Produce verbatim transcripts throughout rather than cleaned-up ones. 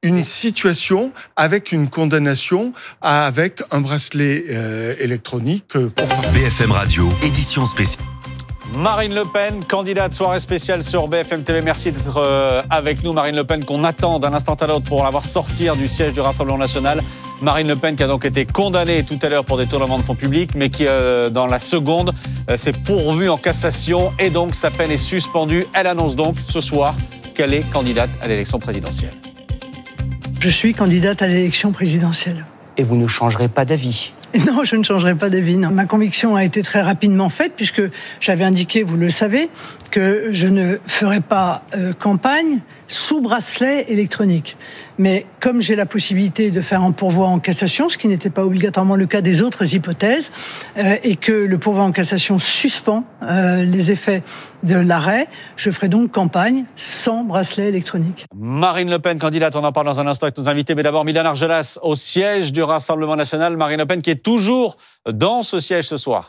une situation avec une condamnation avec un bracelet euh, électronique. Euh, pour... B F M Radio, édition spéciale. Marine Le Pen, candidate soirée spéciale sur B F M T V. Merci d'être euh, avec nous. Marine Le Pen qu'on attend d'un instant à l'autre pour la voir sortir du siège du Rassemblement National. Marine Le Pen qui a donc été condamnée tout à l'heure pour détournement de fonds publics, mais qui, euh, dans la seconde, euh, s'est pourvue en cassation et donc sa peine est suspendue. Elle annonce donc ce soir qu'elle est candidate à l'élection présidentielle. Je suis candidate à l'élection présidentielle. Et vous ne changerez pas d'avis ? Non, je ne changerai pas d'avis. Non. Ma conviction a été très rapidement faite puisque j'avais indiqué, vous le savez, que je ne ferai pas euh, campagne sous bracelet électronique. Mais comme j'ai la possibilité de faire un pourvoi en cassation, ce qui n'était pas obligatoirement le cas des autres hypothèses, euh, et que le pourvoi en cassation suspend euh, les effets de l'arrêt, je ferai donc campagne sans bracelet électronique. Marine Le Pen, candidate, on en parle dans un instant avec nos invités, mais d'abord Milan Argelas au siège du Rassemblement National. Marine Le Pen qui est toujours dans ce siège ce soir.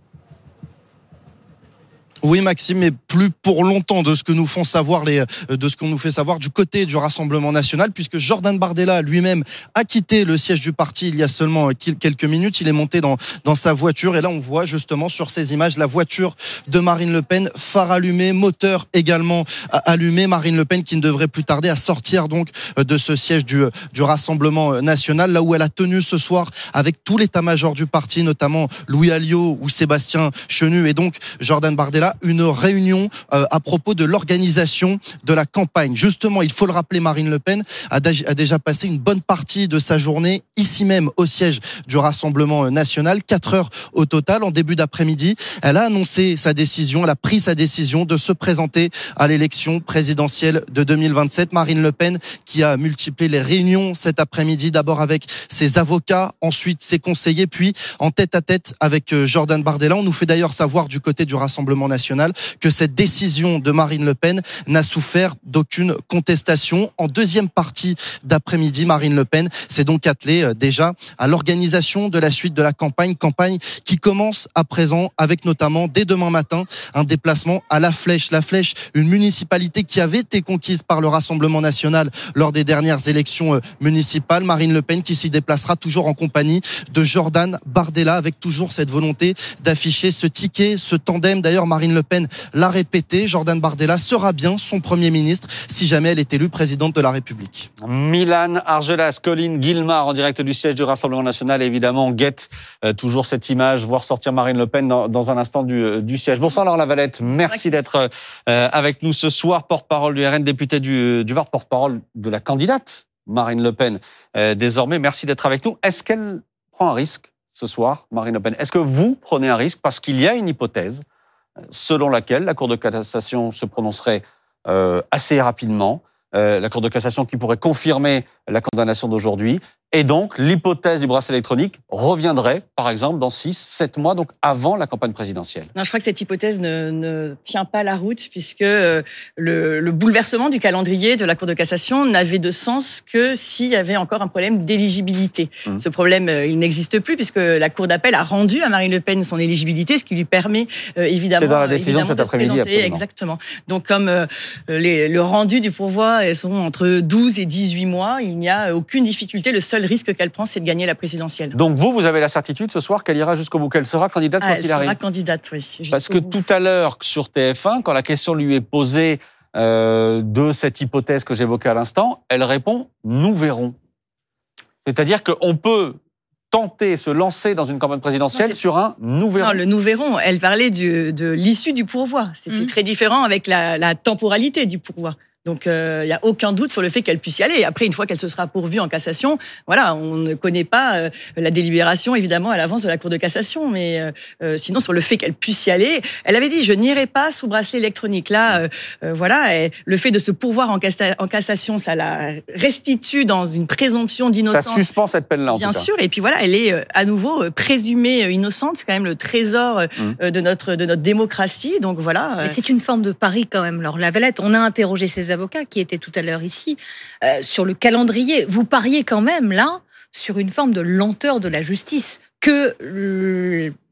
Oui, Maxime, mais plus pour longtemps de ce que nous font savoir les, de ce qu'on nous fait savoir du côté du Rassemblement National, puisque Jordan Bardella lui-même a quitté le siège du parti il y a seulement quelques minutes. Il est monté dans, dans sa voiture et là on voit justement sur ces images la voiture de Marine Le Pen, phare allumé, moteur également allumé. Marine Le Pen qui ne devrait plus tarder à sortir donc de ce siège du, du Rassemblement National, là où elle a tenu ce soir avec tout l'état-major du parti, notamment Louis Alliot ou Sébastien Chenu et donc Jordan Bardella, une réunion euh, à propos de l'organisation de la campagne. Justement, il faut le rappeler, Marine Le Pen a, a déjà passé une bonne partie de sa journée ici même au siège du Rassemblement National, quatre heures au total. En début d'après-midi, elle a annoncé sa décision, elle a pris sa décision de se présenter à l'élection présidentielle de deux mille vingt-sept. Marine Le Pen qui a multiplié les réunions cet après-midi, d'abord avec ses avocats, ensuite ses conseillers, puis en tête-à-tête avec Jordan Bardella. On nous fait d'ailleurs savoir du côté du Rassemblement National que cette décision de Marine Le Pen n'a souffert d'aucune contestation. En deuxième partie d'après-midi, Marine Le Pen s'est donc attelée déjà à l'organisation de la suite de la campagne, campagne qui commence à présent avec notamment dès demain matin un déplacement à La Flèche. La Flèche, une municipalité qui avait été conquise par le Rassemblement National lors des dernières élections municipales. Marine Le Pen qui s'y déplacera toujours en compagnie de Jordan Bardella avec toujours cette volonté d'afficher ce ticket, ce tandem. D'ailleurs, Marine Le Pen l'a répété, Jordan Bardella sera bien son Premier ministre si jamais elle est élue présidente de la République. Milan Argelas, Colline Guillemard en direct du siège du Rassemblement National. Et évidemment, on guette euh, toujours cette image, voir sortir Marine Le Pen dans, dans un instant du, euh, du siège. Bonsoir Laure Lavalette, merci d'être euh, avec nous ce soir, porte-parole du R N, député du, du Var, porte-parole de la candidate Marine Le Pen euh, désormais. Merci d'être avec nous. Est-ce qu'elle prend un risque ce soir, Marine Le Pen ? Est-ce que vous prenez un risque parce qu'il y a une hypothèse selon laquelle la Cour de cassation se prononcerait euh, assez rapidement, euh, la Cour de cassation qui pourrait confirmer la condamnation d'aujourd'hui, et donc l'hypothèse du bracelet électronique reviendrait, par exemple, dans six, sept mois, donc avant la campagne présidentielle. Non, je crois que cette hypothèse ne, ne tient pas la route, puisque le, le bouleversement du calendrier de la Cour de cassation n'avait de sens que s'il y avait encore un problème d'éligibilité. Mmh. Ce problème, il n'existe plus, puisque la Cour d'appel a rendu à Marine Le Pen son éligibilité, ce qui lui permet euh, évidemment... C'est dans la décision de cet après-midi, absolument. Exactement. Donc comme euh, les, le rendu du pourvoi sont entre douze et dix-huit mois, il n'y a aucune difficulté. Le seul risque qu'elle prend, c'est de gagner la présidentielle. Donc vous, vous avez la certitude ce soir qu'elle ira jusqu'au bout, qu'elle sera candidate ah, quand il arrive. Elle sera candidate, oui. Parce que bout. Tout à l'heure, sur T F un, quand la question lui est posée euh, de cette hypothèse que j'évoquais à l'instant, elle répond « nous verrons ». C'est-à-dire qu'on peut tenter, se lancer dans une campagne présidentielle non, sur un « nous verrons ». Non, le « nous verrons », elle parlait du, de l'issue du pourvoi. C'était mmh. très différent avec la, la temporalité du pourvoi. Donc, il euh, n'y a aucun doute sur le fait qu'elle puisse y aller. Et après, une fois qu'elle se sera pourvue en cassation, voilà, on ne connaît pas euh, la délibération, évidemment, à l'avance de la Cour de cassation. Mais euh, euh, sinon, sur le fait qu'elle puisse y aller, elle avait dit « je n'irai pas sous bracelet électronique ». Là, euh, euh, voilà, et le fait de se pourvoir en, cassa- en cassation, ça la restitue dans une présomption d'innocence. Ça suspend cette peine-là, en Bien tout cas. sûr. Et puis voilà, elle est euh, à nouveau euh, présumée innocente. C'est quand même le trésor euh, mmh. de, notre, de notre démocratie. Donc voilà. Mais c'est une forme de pari quand même, Laure Lavalette. On a interrogé ses avocats qui étaient tout à l'heure ici, euh, sur le calendrier. Vous pariez quand même, là, sur une forme de lenteur de la justice, que euh,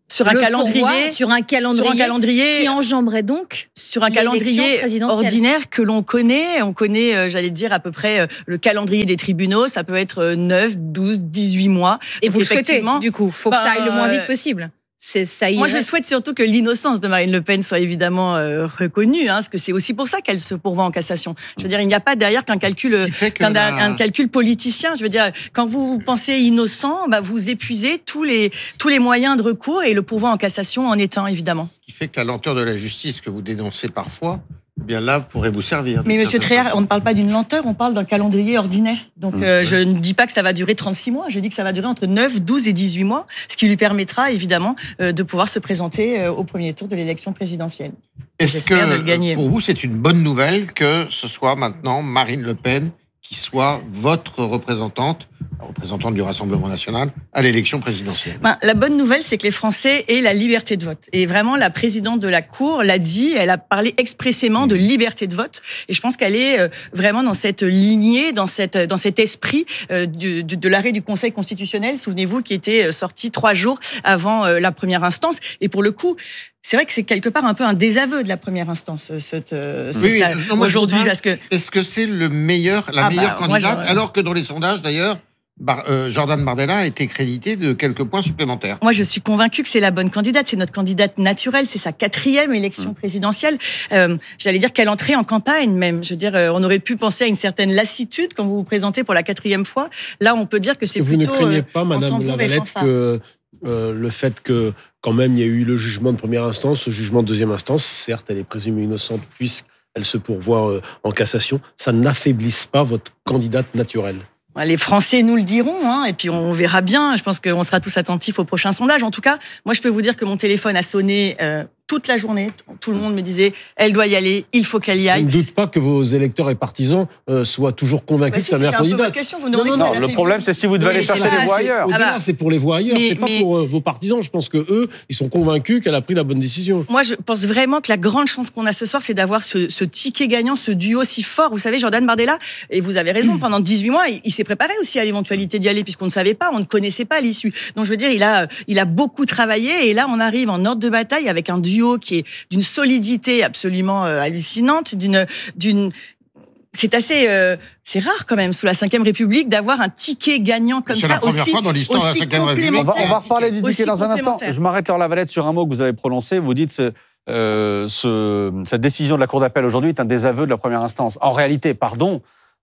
Sur un le calendrier, pourvoi, sur un calendrier, sur un calendrier qui enjamberait donc sur un calendrier ordinaire que l'on connaît. On connaît, euh, j'allais dire, à peu près euh, le calendrier des tribunaux. Ça peut être euh, neuf, douze, dix-huit mois. Et donc, vous le souhaitez, du coup, faut bah, que ça aille le moins vite euh, possible. C'est, ça Moi, je souhaite surtout que l'innocence de Marine Le Pen soit évidemment euh, reconnue, hein, parce que c'est aussi pour ça qu'elle se pourvoit en cassation. Je veux dire, il n'y a pas derrière qu'un calcul, qu'un, la... un calcul politicien. Je veux dire, quand vous pensez innocent, bah, vous épuisez tous les tous les moyens de recours et le pourvoi en cassation en est un, évidemment. Ce qui fait que la lenteur de la justice que vous dénoncez parfois, eh bien là, pourrait vous servir. Mais Monsieur Tréhard, on ne parle pas d'une lenteur, on parle d'un calendrier ordinaire. Donc, mmh. euh, je ne dis pas que ça va durer trente-six mois, je dis que ça va durer entre neuf, douze et dix-huit mois, ce qui lui permettra, évidemment, euh, de pouvoir se présenter euh, au premier tour de l'élection présidentielle. Est-ce J'espère de le gagner. que, pour vous, c'est une bonne nouvelle que ce soit maintenant Marine Le Pen qui soit votre représentante, la représentante du Rassemblement national, à l'élection présidentielle? Ben, la bonne nouvelle, c'est que les Français aient la liberté de vote. Et vraiment, la présidente de la Cour l'a dit, elle a parlé expressément de liberté de vote. Et je pense qu'elle est vraiment dans cette lignée, dans, cette, dans cet esprit de, de, de l'arrêt du Conseil constitutionnel, souvenez-vous, qui était sorti trois jours avant la première instance. Et pour le coup, c'est vrai que c'est quelque part un peu un désaveu de la première instance, cette, cette oui, non, aujourd'hui, parce que est-ce que c'est le meilleur, la ah meilleure bah, candidate, moi, alors que dans les sondages d'ailleurs, Bar, euh, Jordan Bardella a été crédité de quelques points supplémentaires. Moi, je suis convaincue que c'est la bonne candidate. C'est notre candidate naturelle. C'est sa quatrième élection mmh. présidentielle. Euh, j'allais dire qu'elle entrait en campagne même. Je veux dire, euh, on aurait pu penser à une certaine lassitude quand vous vous présentez pour la quatrième fois. Là, on peut dire que c'est que plutôt. Vous ne craignez pas, euh, Madame Lavalette, que euh, le fait que quand même il y a eu le jugement de première instance, le jugement de deuxième instance, certes, elle est présumée innocente puisqu'elle se pourvoit euh, en cassation, ça n'affaiblisse pas votre candidate naturelle? Les Français nous le diront, hein, et puis on verra bien. Je pense qu'on sera tous attentifs au prochain sondage. En tout cas, moi, je peux vous dire que mon téléphone a sonné euh, toute la journée. Tout le monde me disait, elle doit y aller, il faut qu'elle y aille. Je ne doute pas que vos électeurs et partisans euh, soient toujours convaincus bah, si, que c'est la meilleure candidate. Question, vous non, non, non, le problème, c'est si vous devez oui, aller chercher les voix ailleurs. Au-delà, ah bah, c'est pour les voix ailleurs, mais, c'est pas mais, pour euh, vos partisans. Je pense que eux, ils sont convaincus qu'elle a pris la bonne décision. Moi, je pense vraiment que la grande chance qu'on a ce soir, c'est d'avoir ce, ce ticket gagnant, ce duo si fort. Vous savez, Jordan Bardella, et vous avez raison, pendant dix-huit mois, il, il s'est préparé aussi à l'éventualité d'y aller, puisqu'on ne savait pas, on ne connaissait pas l'issue. Donc, je veux dire, il a, il a beaucoup travaillé, et là, on arrive en ordre de bataille avec un duo qui est d'une solidité absolument euh, hallucinante, d'une, d'une, c'est assez, euh, c'est rare quand même sous la cinquième République d'avoir un ticket gagnant comme c'est ça. C'est la première aussi, fois dans l'histoire de la cinquième République. On va, on va reparler du ticket dans un instant. Je m'arrête, Laure Lavalette, sur un mot que vous avez prononcé. Vous dites ce, euh, ce, cette décision de la Cour d'appel aujourd'hui est un désaveu de la première instance. En réalité, pardon.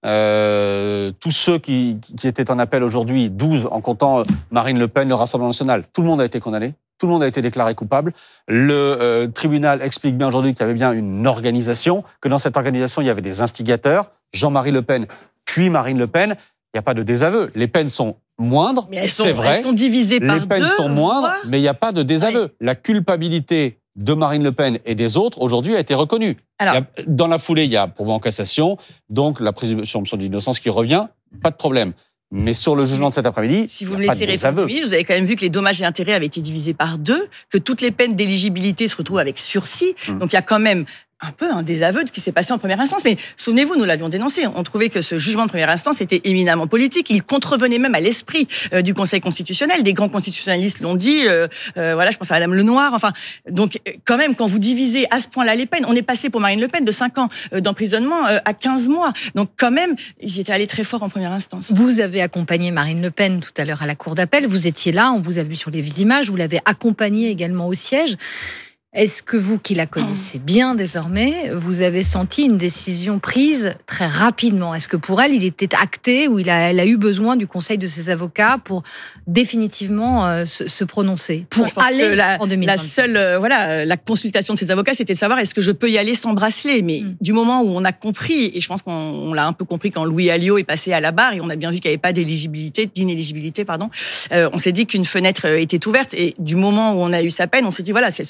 Euh, tous ceux qui, qui étaient en appel aujourd'hui, douze en comptant Marine Le Pen, le Rassemblement national, tout le monde a été condamné, tout le monde a été déclaré coupable. Le euh, tribunal explique bien aujourd'hui qu'il y avait bien une organisation, que dans cette organisation, il y avait des instigateurs, Jean-Marie Le Pen, puis Marine Le Pen. Il n'y a pas de désaveu. Les peines sont moindres, c'est vrai. Elles sont divisées par deux. Les peines sont moindres, voit. mais il n'y a pas de désaveu. Oui. La culpabilité de Marine Le Pen et des autres, aujourd'hui, a été reconnue. Alors, il y a, dans la foulée, il y a pourvoi en cassation, donc la présomption d'innocence qui revient, pas de problème. Mais sur le jugement de cet après-midi, si vous me laissez répondre, vous avez quand même vu que les dommages et intérêts avaient été divisés par deux, que toutes les peines d'éligibilité se retrouvent avec sursis. Mmh. Donc il y a quand même un peu un désaveu de ce qui s'est passé en première instance. Mais souvenez-vous, nous l'avions dénoncé. On trouvait que ce jugement de première instance était éminemment politique. Il contrevenait même à l'esprit euh, du Conseil constitutionnel. Des grands constitutionnalistes l'ont dit. Euh, euh, voilà, je pense à Madame Lenoir. Enfin, donc quand même, quand vous divisez à ce point-là les peines, on est passé pour Marine Le Pen de cinq ans d'emprisonnement euh, à quinze mois. Donc quand même, ils étaient allés très fort en première instance. Vous avez accompagné Marine Le Pen tout à l'heure à la cour d'appel. Vous étiez là, on vous a vu sur les images. Vous l'avez accompagnée également au siège. Est-ce que vous, qui la connaissez bien désormais, vous avez senti une décision prise très rapidement? Est-ce que pour elle, il était acté ou il a, elle a eu besoin du conseil de ses avocats pour définitivement euh, se, se prononcer, pour Moi, aller la, en deux mille vingt-sept? La seule, euh, voilà, la consultation de ses avocats, c'était de savoir est-ce que je peux y aller sans bracelet. Mais mm. du moment où on a compris, et je pense qu'on on l'a un peu compris quand Louis Alliot est passé à la barre, et on a bien vu qu'il n'y avait pas d'éligibilité, d'inéligibilité, pardon, euh, on s'est dit qu'une fenêtre était ouverte. Et du moment où on a eu sa peine, on s'est dit voilà, si elle se pourvoit en cassation,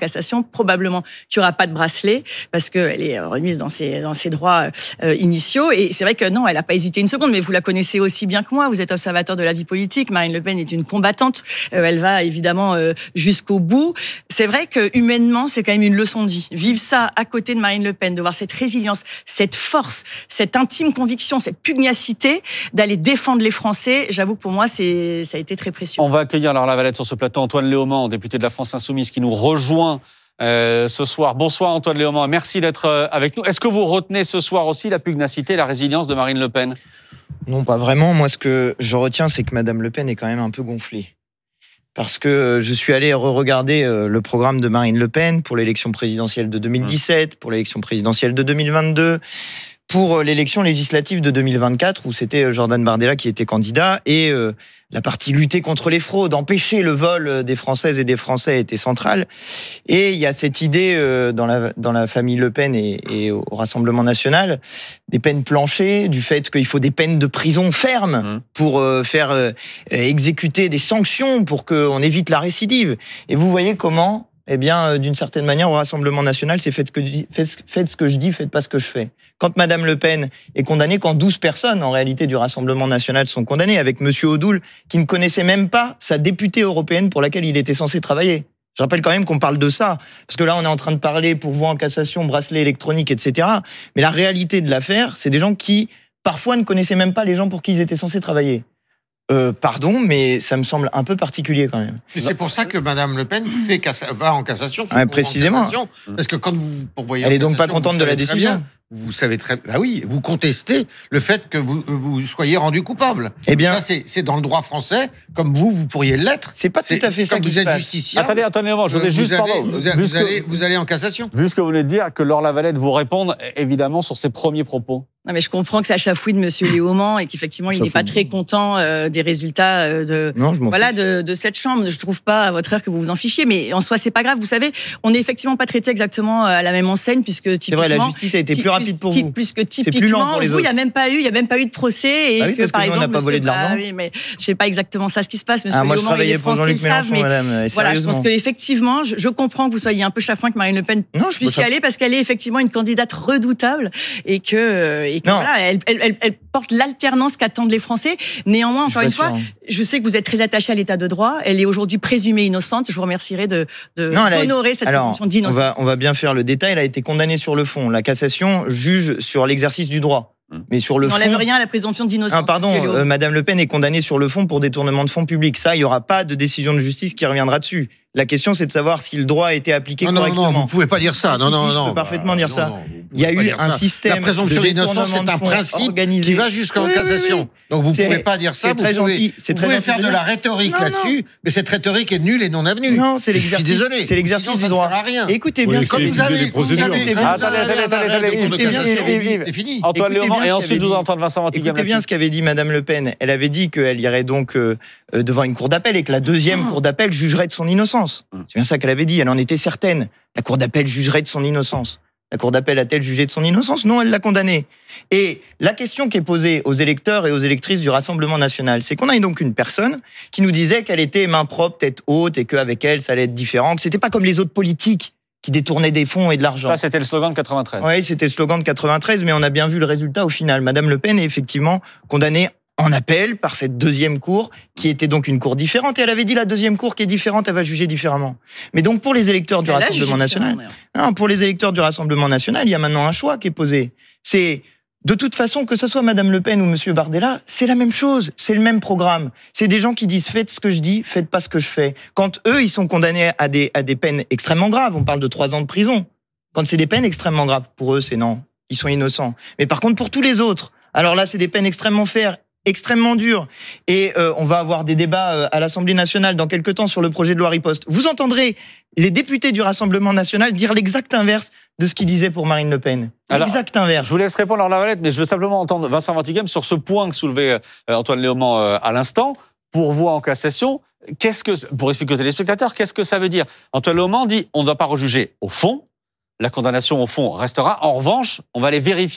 cassation. Probablement qu'il n'y aura pas de bracelet parce qu'elle est remise dans ses, dans ses droits euh, initiaux. Et c'est vrai que non, elle n'a pas hésité une seconde, mais vous la connaissez aussi bien que moi. Vous êtes observateur de la vie politique. Marine Le Pen est une combattante. Euh, elle va évidemment euh, jusqu'au bout. C'est vrai que humainement, c'est quand même une leçon de vie. Vivre ça à côté de Marine Le Pen, de voir cette résilience, cette force, cette intime conviction, cette pugnacité d'aller défendre les Français. J'avoue que pour moi, c'est, ça a été très précieux. On va accueillir alors la Valette sur ce plateau Antoine Léaumont, député de la France Insoumise, qui nous rejoint euh, ce soir. Bonsoir Antoine Léaumont, merci d'être euh, avec nous. Est-ce que vous retenez ce soir aussi la pugnacité et la résilience de Marine Le Pen ? Non, pas vraiment. Moi, ce que je retiens, c'est que Madame Le Pen est quand même un peu gonflée. Parce que je suis allé re-regarder le programme de Marine Le Pen pour l'élection présidentielle de deux mille dix-sept, pour l'élection présidentielle de deux mille vingt-deux, pour l'élection législative de deux mille vingt-quatre, où c'était Jordan Bardella qui était candidat, et euh, la partie lutter contre les fraudes, empêcher le vol des Françaises et des Français était centrale. Et il y a cette idée euh, dans, la, dans la famille Le Pen et, et au Rassemblement national, des peines planchées, du fait qu'il faut des peines de prison fermes mmh. pour euh, faire euh, exécuter des sanctions pour qu'on évite la récidive. Et vous voyez comment... Eh bien, d'une certaine manière, au Rassemblement national, c'est faites ce que, faites ce que je dis, faites pas ce que je fais. Quand Madame Le Pen est condamnée, quand douze personnes, en réalité, du Rassemblement national sont condamnées, avec Monsieur Odoul, qui ne connaissait même pas sa députée européenne pour laquelle il était censé travailler. Je rappelle quand même qu'on parle de ça, parce que là, on est en train de parler pourvoi en cassation, bracelet électronique, et cetera. Mais la réalité de l'affaire, c'est des gens qui, parfois, ne connaissaient même pas les gens pour qui ils étaient censés travailler. Euh, pardon, mais ça me semble un peu particulier quand même. Et c'est pour ça que Madame Le Pen fait cassa- va en cassation. Ouais, précisément. En cassation, parce que quand vous pourvoyez Elle est donc pas contente de la décision. Bien, vous savez très bien, ah oui, vous contestez le fait que vous, vous soyez rendu coupable. Eh bien, ça c'est, c'est dans le droit français, comme vous, vous pourriez l'être. C'est pas tout à fait ça qui se passe. Vous êtes justiciable. Attendez, attendez, je voudrais juste, avez, pardon, vous, avez, vous, allez, vous allez en cassation. Vu ce que vous venez de dire, que Laure Lavalette vous réponde évidemment sur ses premiers propos. Non, mais je comprends que ça chafouille de Monsieur Léaumont et qu'effectivement, il n'est pas très content euh, des résultats euh, de, non, je m'en voilà, de, de cette chambre. Je trouve pas à votre heure que vous vous en fichiez, mais en soi, c'est pas grave. Vous savez, on n'est effectivement pas traité exactement à la même enseigne, puisque typiquement. C'est vrai, la justice a été plus rapide pour plus, vous. Plus que typiquement, c'est plus lent pour les vous, il n'y a même pas eu, il y a même pas eu de procès et ah oui, que parce par que nous, exemple, on n'a pas volé de l'argent. Bah, oui, mais je sais pas exactement ça ce qui se passe. Monsieur ah, moi, Léaumont, je travaillais pour Jean-Luc Mélenchon, mais madame. Voilà, je pense qu'effectivement, je, je comprends que vous soyez un peu chafouin que Marine Le Pen non, je puisse y aller parce qu'elle est effectivement une candidate redoutable et que, et que non. voilà, elle, elle, elle, elle porte l'alternance qu'attendent les Français. Néanmoins, encore une fois, je sais que vous êtes très attaché à l'état de droit. Elle est aujourd'hui présumée innocente. Je vous remercierai de, de non, honorer cette alors, présomption d'innocence. On va, on va bien faire le détail. Elle a été condamnée sur le fond. La cassation juge sur l'exercice du droit. Mais sur le on fond, n'enlève rien à la présomption d'innocence. Ah, pardon, euh, Madame Le Pen est condamnée sur le fond pour détournement de fonds publics. Ça, il n'y aura pas de décision de justice qui reviendra dessus. La question, c'est de savoir si le droit a été appliqué non, correctement. Non, non, vous pouvez pas dire ça. Ah, non, si, non, si, non. Je peux parfaitement bah, dire non, ça. Non, il y a eu un ça. système. La présomption d'innocence, c'est un principe organisé. qui va jusqu'en oui, cassation. Oui, oui. Donc vous ne pouvez pas dire ça. C'est très pouvez, gentil. C'est vous très pouvez gentil faire de, de la rhétorique non, là-dessus, non. mais cette rhétorique est nulle et non avenue. Non, c'est l'exercice. Je suis désolé. C'est l'exercice du droit. Ça ne sert à rien. Écoutez bien. Quand vous avez des procédures. Attendez, attendez, attendez. C'est fini. Antoine Léaumont et ensuite vous entendre Vincent Vantigam. Écoutez bien ce qu'avait dit Madame Le Pen. Elle avait dit qu'elle irait donc devant une cour d'appel et que la deuxième cour d'appel jugerait de son innocence. C'est bien ça qu'elle avait dit. Elle en était certaine. La cour d'appel jugerait de son innocence. La cour d'appel a-t-elle jugé de son innocence ? Non, elle l'a condamné. Et la question qui est posée aux électeurs et aux électrices du Rassemblement national, c'est qu'on a donc une personne qui nous disait qu'elle était main propre, tête haute, et qu'avec elle, ça allait être différent, que c'était pas comme les autres politiques qui détournaient des fonds et de l'argent. Ça, c'était le slogan de quatre-vingt-treize. Oui, c'était le slogan de quatre-vingt-treize, mais on a bien vu le résultat au final. Madame Le Pen est effectivement condamnée en appel par cette deuxième cour, qui était donc une cour différente. Et elle avait dit la deuxième cour qui est différente, elle va juger différemment. Mais donc pour les électeurs du elle Rassemblement national, non, pour les électeurs du Rassemblement national, il y a maintenant un choix qui est posé. C'est de toute façon, que ce soit Madame Le Pen ou Monsieur Bardella, c'est la même chose, c'est le même programme. C'est des gens qui disent faites ce que je dis, faites pas ce que je fais. Quand eux, ils sont condamnés à des, à des peines extrêmement graves, on parle de trois ans de prison. Quand c'est des peines extrêmement graves, pour eux, c'est non, ils sont innocents. Mais par contre, pour tous les autres, alors là, c'est des peines extrêmement fermes, extrêmement dur. Et euh, on va avoir des débats euh, à l'Assemblée nationale dans quelques temps sur le projet de loi riposte. Vous entendrez les députés du Rassemblement national dire l'exact inverse de ce qu'ils disaient pour Marine Le Pen. L'exact inverse. Je vous laisse répondre à la Valette, mais je veux simplement entendre Vincent Vantigam sur ce point que soulevait euh, Antoine Léaumont euh, à l'instant. Pourvoi en cassation, qu'est-ce que, pour expliquer aux téléspectateurs, qu'est-ce que ça veut dire ? Antoine Léaumont dit on ne va pas rejuger au fond. La condamnation au fond restera. En revanche, on va aller vérifier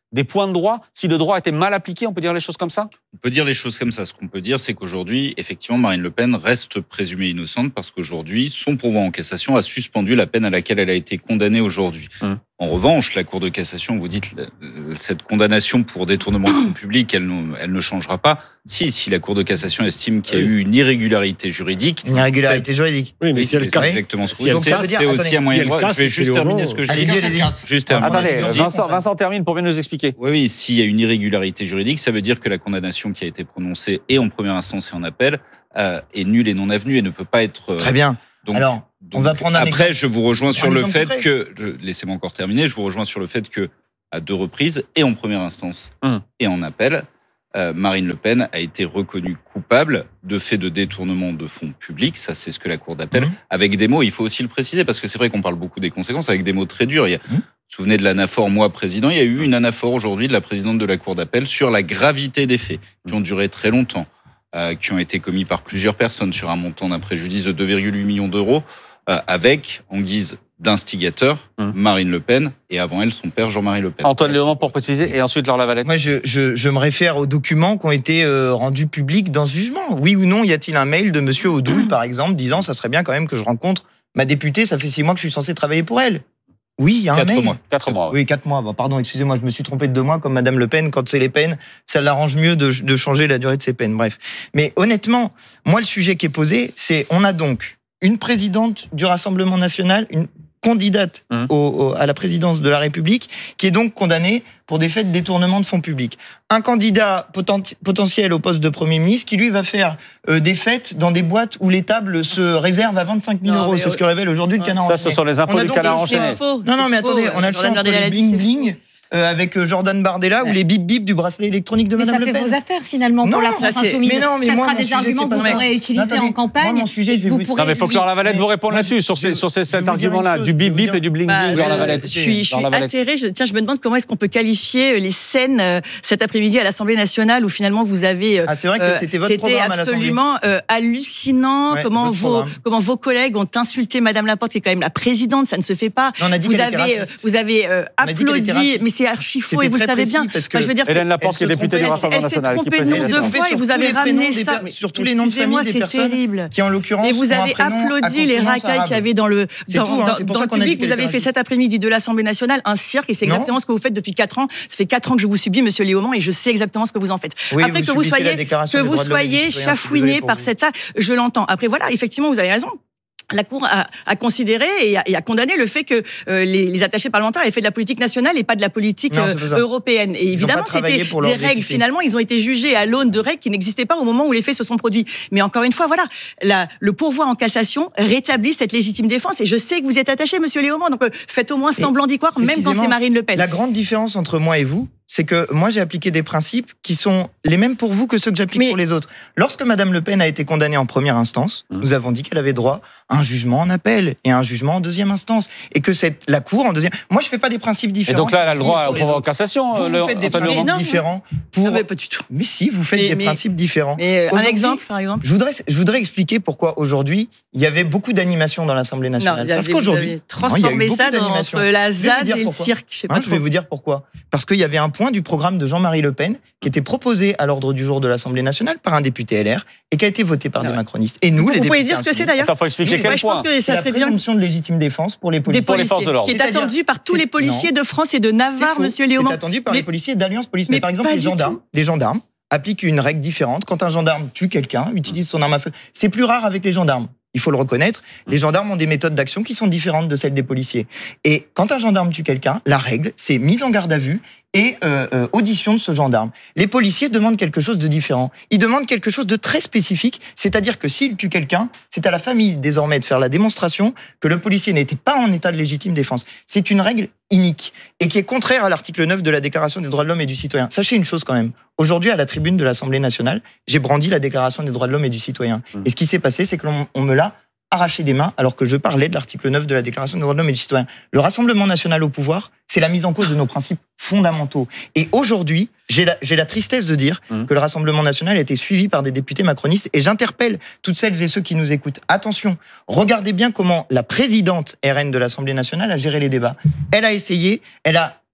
des points de droit. Si le droit était mal appliqué, on peut dire les choses comme ça ? On peut dire les choses comme ça. Ce qu'on peut dire, c'est qu'aujourd'hui, effectivement, Marine Le Pen reste présumée innocente parce qu'aujourd'hui, son pourvoi en cassation a suspendu la peine à laquelle elle a été condamnée aujourd'hui. Hum. En revanche, la Cour de cassation, vous dites, cette condamnation pour détournement de fonds publics, elle ne, elle ne changera pas. Si, si la Cour de cassation estime qu'il y a eu une irrégularité juridique. Une irrégularité cette... juridique. Oui, mais oui, si elle c'est casse, exactement ce que si vous dites. C'est aussi un moyen de droit. Je vais juste terminer ce que je dis. Juste terminer. Attendez, Vincent, Vincent termine pour bien nous expliquer. Oui, oui, s'il y a une irrégularité juridique, ça veut dire que la condamnation qui a été prononcée et en première instance et en appel euh, est nulle et non avenue et ne peut pas être. Euh, Très bien. Donc, Alors, donc, on va prendre un après, exemple. je vous rejoins sur le fait concret. que, je, laissez-moi encore terminer, je vous rejoins sur le fait que, à deux reprises, et en première instance hum. et en appel, euh, Marine Le Pen a été reconnue coupable de fait de détournement de fonds publics, ça c'est ce que la Cour d'appel, hum. avec des mots, il faut aussi le préciser, parce que c'est vrai qu'on parle beaucoup des conséquences, avec des mots très durs. Il y a, hum. Vous vous souvenez de l'anaphore, moi président, il y a eu une anaphore aujourd'hui de la présidente de la Cour d'appel sur la gravité des faits, qui ont duré très longtemps, euh, qui ont été commis par plusieurs personnes sur un montant d'un préjudice de deux virgule huit millions d'euros, euh, avec, en guise d'instigateur, hum. Marine Le Pen, et avant elle, son père Jean-Marie Le Pen. Antoine Léaumont pour préciser, et ensuite Laure Lavalette. Moi, je, je, je me réfère aux documents qui ont été euh, rendus publics dans ce jugement. Oui ou non, y a-t-il un mail de monsieur Odoul, par exemple, disant « ça serait bien quand même que je rencontre ma députée, ça fait six mois que je suis censé travailler pour elle ». Oui, il y a un quatre mail. Mois. Quatre mois. Oui, oui quatre mois. Bon, pardon, excusez-moi, je me suis trompé de deux mois, comme Madame Le Pen, quand c'est les peines, ça l'arrange mieux de, de changer la durée de ses peines. Bref. Mais honnêtement, moi, le sujet qui est posé, c'est on a donc une présidente du Rassemblement national, une candidate mmh. au, au, à la présidence de la République, qui est donc condamnée pour des faits de détournement de fonds publics. Un candidat poten- potentiel au poste de Premier ministre qui, lui, va faire euh, des fêtes dans des boîtes où les tables se réservent à vingt-cinq mille euros. C'est ce que révèle aujourd'hui le Canard enchaîné. Ça, ce sont les infos du Canard enchaîné. Non, non, mais attendez, on a le choix entre les bling-bling Euh, avec Jordan Bardella ouais. ou les bip-bip du bracelet électronique de mais Madame Le Pen. Ça fait vos affaires finalement non, pour la France Insoumise. Mais non, mais ça moi, sera des sujet, arguments que vous pourrez utiliser en campagne. Moi, mon sujet, je vais vous, vous Non, mais il faut que Laure Lavalette vous réponde là-dessus, sur, ces, sur ces, cet argument-là, du bip-bip et du bling-bling. Bah, je, je suis, je suis atterrée. Je, tiens, je me demande comment est-ce qu'on peut qualifier les scènes euh, cet après-midi à l'Assemblée nationale où finalement vous avez. Euh, ah, c'est vrai que c'était votre programme à l'Assemblée. C'était absolument euh, hallucinant ouais, comment, vos, comment vos collègues ont insulté Madame Laporte, qui est quand même la présidente. Ça ne se fait pas. Non, on a dit vous, avez, vous avez euh, applaudi, mais c'est archi faux et vous le savez bien. Enfin, je veux dire, Hélène Laporte, qui est députée du Rassemblement national. Elle s'est trompée de nombre de fois et vous avez ramené ça. Sur tous les noms de famille des personnes qui, en l'occurrence, et vous avez applaudi les racailles qu'il y avait dans le public. Vous avez fait cet après-midi de l'Assemblée nationale un cirque et c'est exactement ce que vous faites depuis quatre ans. Ça fait quatre ans que je vous subis, Monsieur Léaumont, et je sais exactement ce que vous en faites. Après que vous soyez que vous soyez chafouiné par cette ça, je l'entends. Après voilà, effectivement, vous avez raison. La Cour a, a considéré et a, et a condamné le fait que euh, les, les attachés parlementaires avaient fait de la politique nationale et pas de la politique non, euh, européenne. Et évidemment, c'était des règles. Députés. Finalement, ils ont été jugés à l'aune de règles qui n'existaient pas au moment où les faits se sont produits. Mais encore une fois, voilà, la, le pourvoi en cassation rétablit cette légitime défense. Et je sais que vous êtes attaché, Monsieur Léaumont, donc euh, faites au moins semblant d'y croire, même quand c'est Marine Le Pen. La grande différence entre moi et vous, c'est que moi, j'ai appliqué des principes qui sont les mêmes pour vous que ceux que j'applique Mais... pour les autres. Lorsque Madame Le Pen a été condamnée en première instance, mmh. nous avons dit qu'elle avait droit à un jugement en appel et à un jugement en deuxième instance. Et que cette, la Cour en deuxième... Moi, je ne fais pas des principes différents. Et donc là, elle a le droit au pourvoi en cassation. Vous, le... vous faites des principes non, différents pour... Non, mais pas du tout. Mais si, vous faites mais, des mais... principes différents. Mais un exemple, par exemple je voudrais, je voudrais expliquer pourquoi aujourd'hui, il y avait beaucoup d'animations dans l'Assemblée nationale. Non, Parce qu'aujourd'hui... transformé ça dans entre la Z A D et le cirque. Je sais pas. Je vais vous dire pourquoi. Parce qu'il y avait un point du programme de Jean-Marie Le Pen qui était proposé à l'ordre du jour de l'Assemblée nationale par un député L R et qui a été voté par ah des ouais. macronistes. Et nous, vous, les vous députés... pouvez dire ce que c'est d'ailleurs. Il faut expliquer quel ouais, point. Je pense que ça la serait bien. présomption de légitime défense pour les policiers. Des policiers. Pour les ce qui est attendu par tous les policiers de France et de Navarre, Monsieur Léaumont. C'est attendu par les policiers d'Alliance Police. Mais par exemple, les gendarmes, les gendarmes appliquent une règle différente. Quand un gendarme tue quelqu'un, utilise son arme à feu, c'est plus rare avec les gendarmes. Il faut le reconnaître, les gendarmes ont des méthodes d'action qui sont différentes de celles des policiers. Et quand un gendarme tue quelqu'un, la règle, c'est mise en garde à vue et euh, euh, audition de ce gendarme. Les policiers demandent quelque chose de différent. Ils demandent quelque chose de très spécifique, c'est-à-dire que s'il tue quelqu'un, c'est à la famille désormais de faire la démonstration que le policier n'était pas en état de légitime défense. C'est une règle inique et qui est contraire à l'article neuf de la Déclaration des droits de l'homme et du citoyen. Sachez une chose quand même. Aujourd'hui, à la tribune de l'Assemblée nationale, j'ai brandi la Déclaration des droits de l'homme et du citoyen. Et ce qui s'est passé, c'est qu'on on me l'a arraché des mains alors que je parlais de l'article neuf de la Déclaration des droits de l'homme et du citoyen. Le Rassemblement national au pouvoir, c'est la mise en cause de nos principes fondamentaux. Et aujourd'hui, j'ai la, j'ai la tristesse de dire mmh. que le Rassemblement national a été suivi par des députés macronistes et j'interpelle toutes celles et ceux qui nous écoutent. Attention, regardez bien comment la présidente R N de l'Assemblée nationale a géré les débats. Elle a essayé, elle a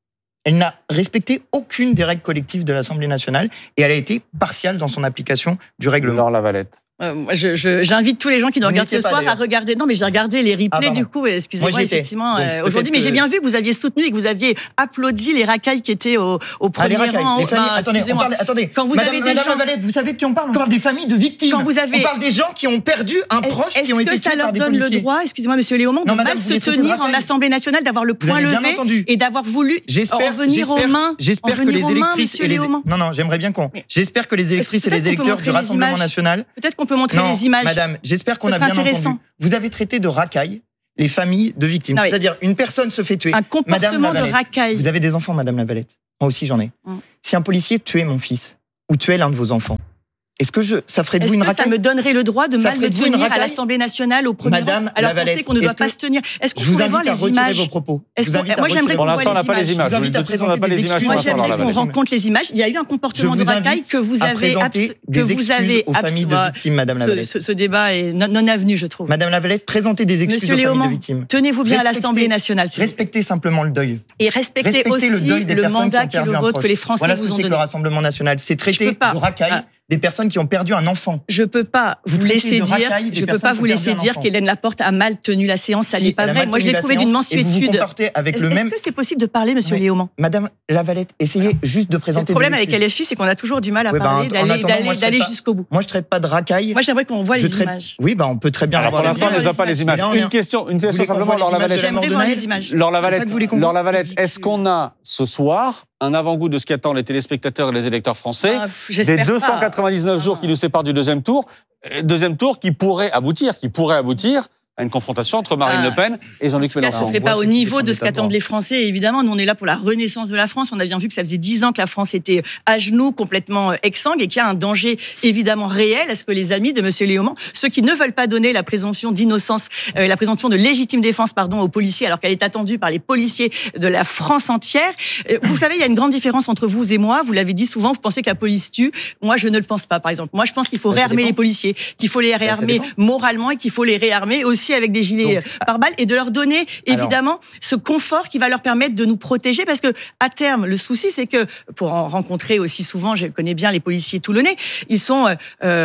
Elle n'a respecté aucune des règles collectives de l'Assemblée nationale et elle a été partiale dans son application du règlement. Laure Lavalette. Euh, moi, je, je, j'invite tous les gens qui nous Vous regardent ce n'étiez pas, soir à d'ailleurs. regarder. Non, mais j'ai regardé les replays Ah, du coup. Excusez-moi, Moi, j'y étais. effectivement, Donc, euh, peut-être aujourd'hui. Mais que- j'ai bien vu que vous aviez soutenu et que vous aviez applaudi les racailles qui étaient au, au Ah, les premier racailles, rang. les familles, Bah, attendez, on excusez-moi. parle, attendez. Quand vous Madame, avez des Madame gens- Lavalette, vous savez de qui on parle On Quand- parle des familles de victimes. quand vous avez- On parle des gens qui ont perdu un proche, Est-ce qui ont été que ça tués par leur des donne policiers. le droit, excusez-moi, Monsieur Léaumont, de Non, madame, mal vous se les traitez de tenir en racailles. Assemblée nationale, d'avoir le Vous point avez bien levé entendu. et d'avoir voulu J'espère, en venir aux j'espère- mains, j'espère en que venir les aux mains, électrices Monsieur et les Léaumont. non non, j'aimerais bien qu'on. J'espère que les électrices et Peut-être les qu'on peut électeurs montrer du les Rassemblement images. national. Peut-être qu'on peut montrer Non, les images. madame, j'espère qu'on Ce a serait bien intéressant. entendu. Vous avez traité de racailles les familles de victimes. Non, mais- C'est-à-dire, une personne se fait tuer. Un Madame comportement de Lavalette, racaille. Vous avez des enfants, Madame Lavalette. Moi aussi, j'en ai. Hum. Si un policier tuait mon fils ou tuait l'un de vos enfants, est-ce que je, ça ferait de vous Est-ce une que ça racaille me donnerait le droit de Ça mal ferait me de vous une tenir à racaille l'Assemblée nationale au premier Madame rang alors qu'on Lavalette, sait qu'on ne doit est-ce pas que- se tenir? Est-ce qu'on Je vous pourrait voir invite à les retirer images? vos propos. Est-ce Je vous qu'on- invite à moi, j'aimerais retirer qu'on Pour vos voit l'instant, on n'a les pas les images. images. Je vous invite à Tout de suite, on n'a présenter pas des les images excuses. pour Moi, l'instant, j'aimerais Laure qu'on Lavalette. rencontre les images. Il y a eu un comportement Je de vous racaille invite que vous à avez présenter abs- que des vous excuses avez aux familles de abs- victimes, Madame ce, Lavalette. ce, ce débat est non, non avenu, je trouve. Madame Lavalette, présentez des excuses Monsieur aux familles Léaumont, de victimes. tenez-vous bien à Respectez- l'Assemblée nationale, s'il vous plaît. Respectez simplement le deuil. Et respectez, Respectez aussi le deuil des le personnes mandat qui qui est ont le perdu un vôtre, que proche. les Français Voilà ce que vous ont c'est que le donné. Rassemblement national. C'est traiter peux pas. de racaille Ah. des personnes qui ont perdu un enfant. Je peux pas Vous vous traitez laisser de dire, racailles des je peux personnes pas qui vous ont perdu laisser un dire enfant. qu'Hélène Laporte a mal tenu la séance. Ça Si, n'est pas elle a vrai. mal Moi, je tenu l'ai la trouvé d'une séance et vous vous mansuétude. comportez avec Est-ce le même. est-ce que c'est possible de parler, Monsieur Mais- Léaumont? Madame Lavalette, essayez juste de Le présenter problème des avec excuses. L F I, c'est qu'on a toujours du mal à Ouais, bah, parler, en d'aller attendant, d'aller- moi, je traite d'aller pas- jusqu'au bout. Moi, je traite pas de racaille. Moi, j'aimerais qu'on voit Je les traite- images. Oui, bah, on peut très bien Alors, pour avoir les l'instant, on images. n'a pas les Mais images. là, on Une est- question, une Vous question voulez qu'on simplement, voit Laure les images de Lavalette. la mort J'aimerais de voir Naël les images. Laure C'est ça Lavalette, que vous voulez qu'on Laure voit Lavalette, est-ce qu'on a ce soir un avant-goût de ce qu'attendent les téléspectateurs et les électeurs français Ah, pff, des j'espère deux cent pas. quatre-vingt-dix-neuf jours qui nous séparent du deuxième tour, euh, deuxième tour qui pourrait aboutir, qui pourrait aboutir à une confrontation entre Marine Ah. Le Pen et Jean-Luc En tout cas, ce Mélenchon. ne serait on voit pas au ceux qui niveau défendent de ce l'État de qu'attendent droit. les Français. Évidemment, nous, on est là pour la renaissance de la France. On a bien vu que ça faisait dix ans que la France était à genoux, complètement exsangue, et qu'il y a un danger évidemment réel à ce que les amis de M. Léaumont, ceux qui ne veulent pas donner la présomption d'innocence, euh, la présomption de légitime défense, pardon, aux policiers, alors qu'elle est attendue par les policiers de la France entière. Euh, Vous savez, il y a une grande différence entre vous et moi. Vous l'avez dit souvent, vous pensez que la police tue. Moi, je ne le pense pas, par exemple. Moi, je pense qu'il faut Bah, ça réarmer dépend. les policiers, qu'il faut les réarmer dépend. moralement et qu'il faut les réarmer aussi avec des gilets Donc, euh, pare-balles et de leur donner évidemment ce confort qui va leur permettre de nous protéger, parce que à terme, le souci, c'est que pour en rencontrer aussi souvent, je connais bien les policiers toulonnais, ils sont euh, euh,